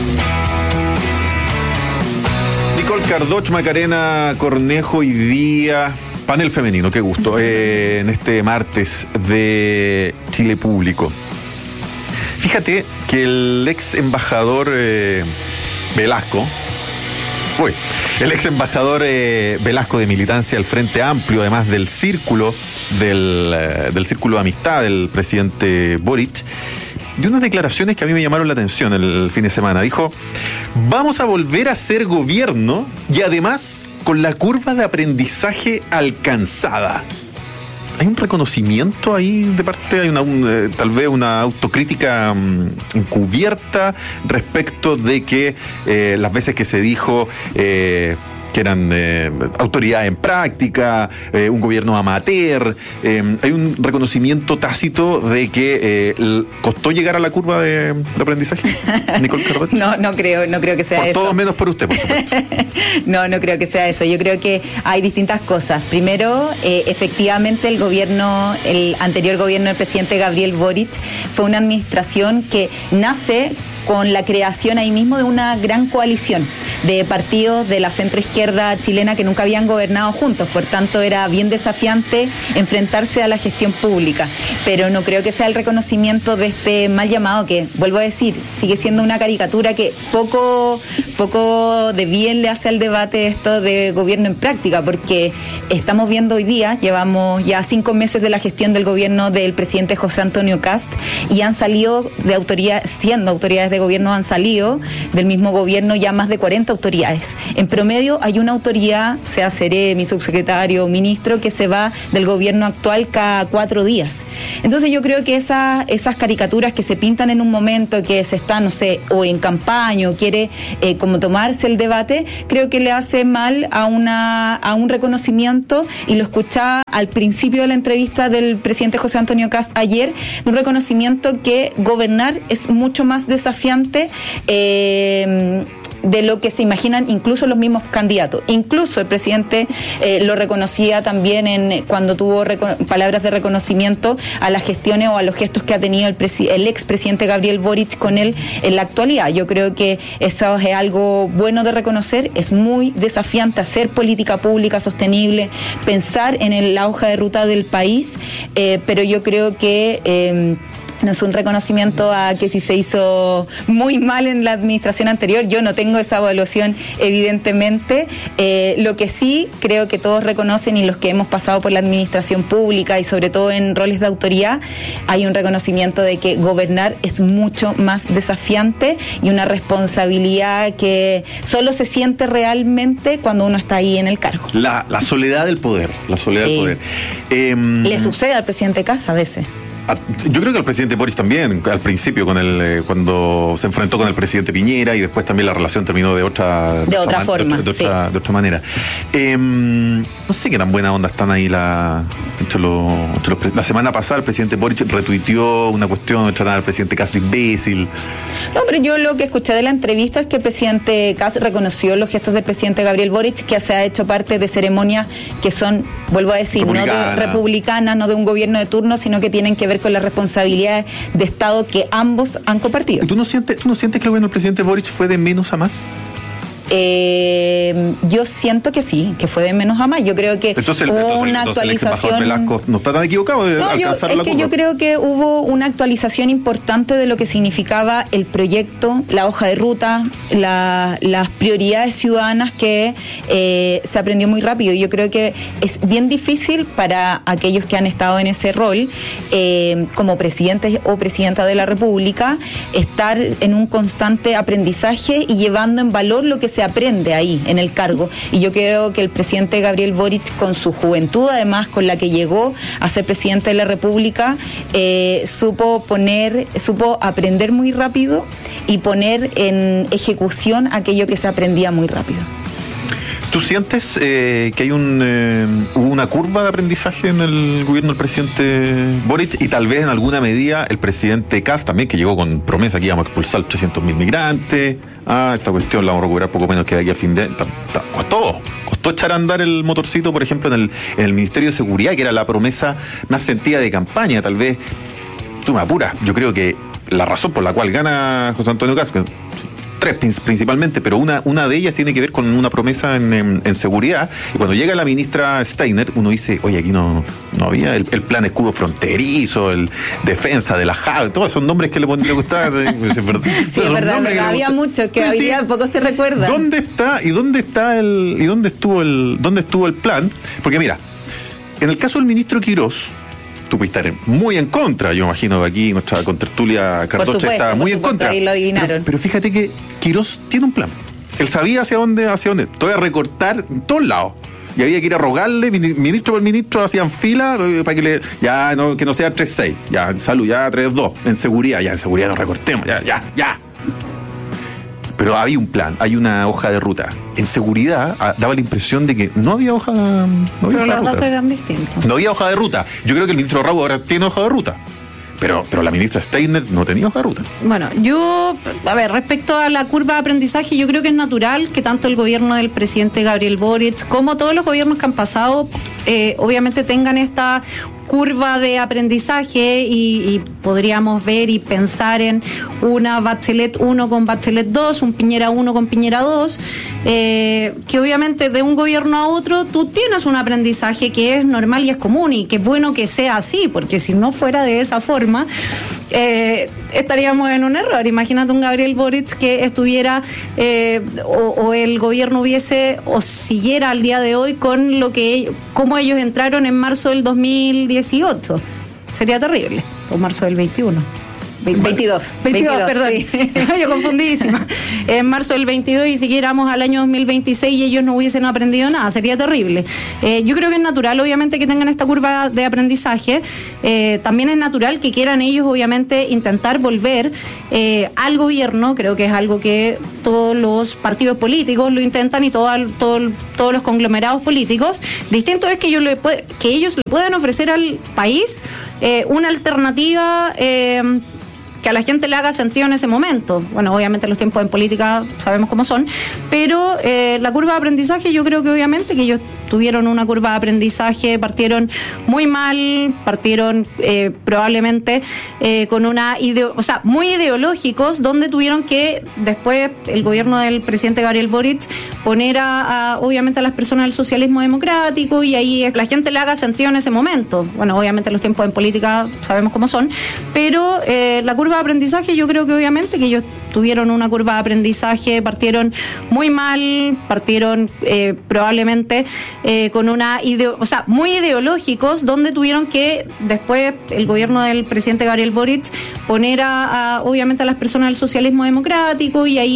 Nicole Cardoch, Macarena Cornejo y día panel femenino, qué gusto, eh, en este martes de Chile Público. Fíjate que el ex embajador eh, Velasco, uy, el ex embajador eh, Velasco de militancia del Frente Amplio, además del círculo del, eh, del círculo de amistad del presidente Boric, dio unas declaraciones que a mí me llamaron la atención el fin de semana. Dijo: vamos a volver a ser gobierno y además con la curva de aprendizaje alcanzada. hay un reconocimiento ahí de parte, hay una, un, eh, tal vez una autocrítica um, encubierta respecto de que eh, las veces que se dijo eh, que eran eh, autoridades en práctica, eh, un gobierno amateur, eh, hay un reconocimiento tácito de que eh, l- costó llegar a la curva de, de aprendizaje. Nicole Cardona. No, no creo, no creo que sea por eso. Todo menos por usted, por supuesto. No, no creo que sea eso. Yo creo que hay distintas cosas. Primero, eh, efectivamente, el gobierno, el anterior gobierno del presidente Gabriel Boric fue una administración que nace con la creación ahí mismo de una gran coalición de partidos de la centroizquierda chilena que nunca habían gobernado juntos, por tanto era bien desafiante enfrentarse a la gestión pública, pero no creo que sea el reconocimiento de este mal llamado que, vuelvo a decir, sigue siendo una caricatura que poco, poco de bien le hace al debate esto de gobierno en práctica, porque estamos viendo hoy día, llevamos ya cinco meses de la gestión del gobierno del presidente José Antonio Kast y han salido de autoridades, siendo autoridades de gobierno han salido del mismo gobierno ya más de cuarenta autoridades. En promedio hay una autoridad, sea Ceremi, subsecretario, ministro, que se va del gobierno actual cada cuatro días. Entonces yo creo que esa, esas caricaturas que se pintan en un momento que se está, no sé, o en campaña o quiere eh, como tomarse el debate, creo que le hace mal a, una, a un reconocimiento, y lo escuchaba al principio de la entrevista del presidente José Antonio Kast ayer, de un reconocimiento que gobernar es mucho más desafiante eh, de lo que se imaginan incluso los mismos candidatos. Incluso el presidente eh, lo reconocía también en cuando tuvo reco- palabras de reconocimiento a las gestiones o a los gestos que ha tenido el, presi- el expresidente Gabriel Boric con él en la actualidad. Yo creo que eso es algo bueno de reconocer. Es muy desafiante hacer política pública sostenible, pensar en el, la hoja de ruta del país, eh, pero yo creo que eh, no es un reconocimiento a que si se hizo muy mal en la administración anterior. Yo no tengo esa evaluación, evidentemente. Eh, lo que sí creo que todos reconocen, y los que hemos pasado por la administración pública y sobre todo en roles de autoridad, hay un reconocimiento de que gobernar es mucho más desafiante y una responsabilidad que solo se siente realmente cuando uno está ahí en el cargo. La, la soledad del poder, la soledad Sí. del poder. Eh, Le sucede al presidente Kast a veces. Yo creo que al presidente Boric también, al principio, con el, eh, cuando se enfrentó con el presidente Piñera, y después también la relación terminó de otra, de otra man, forma, de, de, sí. otra, de otra manera. Eh, no sé qué tan buena onda están ahí la, entre los, entre los, la semana pasada el presidente Boric retuiteó una cuestión, trataban al presidente Kast de imbécil. No, pero yo lo que escuché de la entrevista es que el presidente Kast reconoció los gestos del presidente Gabriel Boric, que se ha hecho parte de ceremonias que son, vuelvo a decir, no de republicanas, no de un gobierno de turno, sino que tienen que ver con la responsabilidad de Estado que ambos han compartido. ¿Y tú no sientes, tú no sientes que el gobierno del presidente Boric fue de menos a más? Eh, yo siento que sí, que fue de menos a más. Yo creo que entonces, hubo entonces, una entonces actualización. El ex embajador Velasco no está tan equivocado de no, alcanzar yo, la es que curva. yo creo que hubo una actualización importante de lo que significaba el proyecto, la hoja de ruta, la, las prioridades ciudadanas que eh, se aprendió muy rápido. Y yo creo que es bien difícil para aquellos que han estado en ese rol, eh, como presidentes o presidenta de la República, estar en un constante aprendizaje y llevando en valor lo que se aprende ahí en el cargo. Y yo creo que el presidente Gabriel Boric, con su juventud además con la que llegó a ser presidente de la República, eh, supo poner, supo aprender muy rápido y poner en ejecución aquello que se aprendía muy rápido. ¿Tú sientes eh, que hay un eh, hubo una curva de aprendizaje en el gobierno del presidente Boric, y tal vez en alguna medida el presidente Kast también, que llegó con promesa que íbamos a expulsar trescientos mil migrantes? Ah, esta cuestión la vamos a recuperar poco menos que de aquí a fin de... Ta, ta, costó, costó echar a andar el motorcito, por ejemplo, en el, en el Ministerio de Seguridad, que era la promesa más sentida de campaña. Tal vez, tú me apuras, yo creo que la razón por la cual gana José Antonio Kast, que tres principalmente, pero una, una de ellas tiene que ver con una promesa en, en, en seguridad. Y cuando llega la ministra Steiner, uno dice, oye, aquí no, no había el, el plan escudo fronterizo, el defensa de la J A V, todos esos nombres que le pondría gustar. Sí, es verdad, sí, es verdad, verdad había mucho que hoy día sí, poco se recuerda. ¿Dónde está y dónde está el y dónde estuvo el dónde estuvo el plan? Porque mira, en el caso del ministro Quirós, tú puedes estar muy en contra, yo imagino que aquí nuestra contertulia Cardocha está muy en contra. Ahí lo adivinaron. Pero, pero fíjate que Quirós tiene un plan. Él sabía hacia dónde, hacia dónde. Te voy a recortar en todos lados. y había que ir a rogarle, ministro por ministro hacían fila eh, para que le, ya no, que no sea tres seis, ya en salud, ya tres dos, en seguridad, ya en seguridad nos recortemos, ya, ya, ya. Pero había un plan, hay una hoja de ruta. En seguridad ah, daba la impresión de que no había hoja, no había pero hoja los de datos ruta. eran distintos. No había hoja de ruta. Yo creo que el ministro Rabo ahora tiene hoja de ruta. Pero, pero la ministra Steiner no tenía hoja de ruta. Bueno, yo, a ver, respecto a la curva de aprendizaje, yo creo que es natural que tanto el gobierno del presidente Gabriel Boric como todos los gobiernos que han pasado, eh, obviamente tengan esta curva de aprendizaje y, y podríamos ver y pensar en una Bachelet uno con Bachelet dos, un Piñera uno con Piñera dos, eh, que obviamente de un gobierno a otro tú tienes un aprendizaje que es normal y es común y que es bueno que sea así, porque si no fuera de esa forma eh, estaríamos en un error. Imagínate un Gabriel Boric que estuviera eh, o, o el gobierno hubiese o siguiera al día de hoy con lo que como ellos entraron en marzo del dos mil dieciocho. Sería terrible. O marzo del veintiuno. veintidós. veintidós, perdón. Sí. Yo confundidísima. En marzo del veintidós y siguiéramos al año dos mil veintiséis y ellos no hubiesen aprendido nada. Sería terrible. Eh, yo creo que es natural, obviamente, que tengan esta curva de aprendizaje. Eh, también es natural que quieran ellos, obviamente, intentar volver eh, al gobierno. Creo que es algo que todos los partidos políticos lo intentan y todo, todo, todos los conglomerados políticos. Distinto es que ellos le, que ellos le puedan ofrecer al país eh, una alternativa eh, que a la gente le haga sentido en ese momento. Bueno, obviamente los tiempos en política sabemos cómo son, pero eh, la curva de aprendizaje, yo creo que obviamente que ellos tuvieron una curva de aprendizaje, partieron muy mal, partieron eh, probablemente eh, con una ideo, o sea, muy ideológicos, donde tuvieron que después el gobierno del presidente Gabriel Boric poner a, a obviamente a las personas del socialismo democrático y ahí la gente le haga sentido en ese momento. Bueno, obviamente los tiempos en política sabemos cómo son, pero eh, la curva de aprendizaje, yo creo que obviamente que ellos tuvieron una curva de aprendizaje, partieron muy mal, partieron eh, probablemente eh, con una ideo, o sea, muy ideológicos, donde tuvieron que después el gobierno del presidente Gabriel Boric poner a, a obviamente a las personas del socialismo democrático y ahí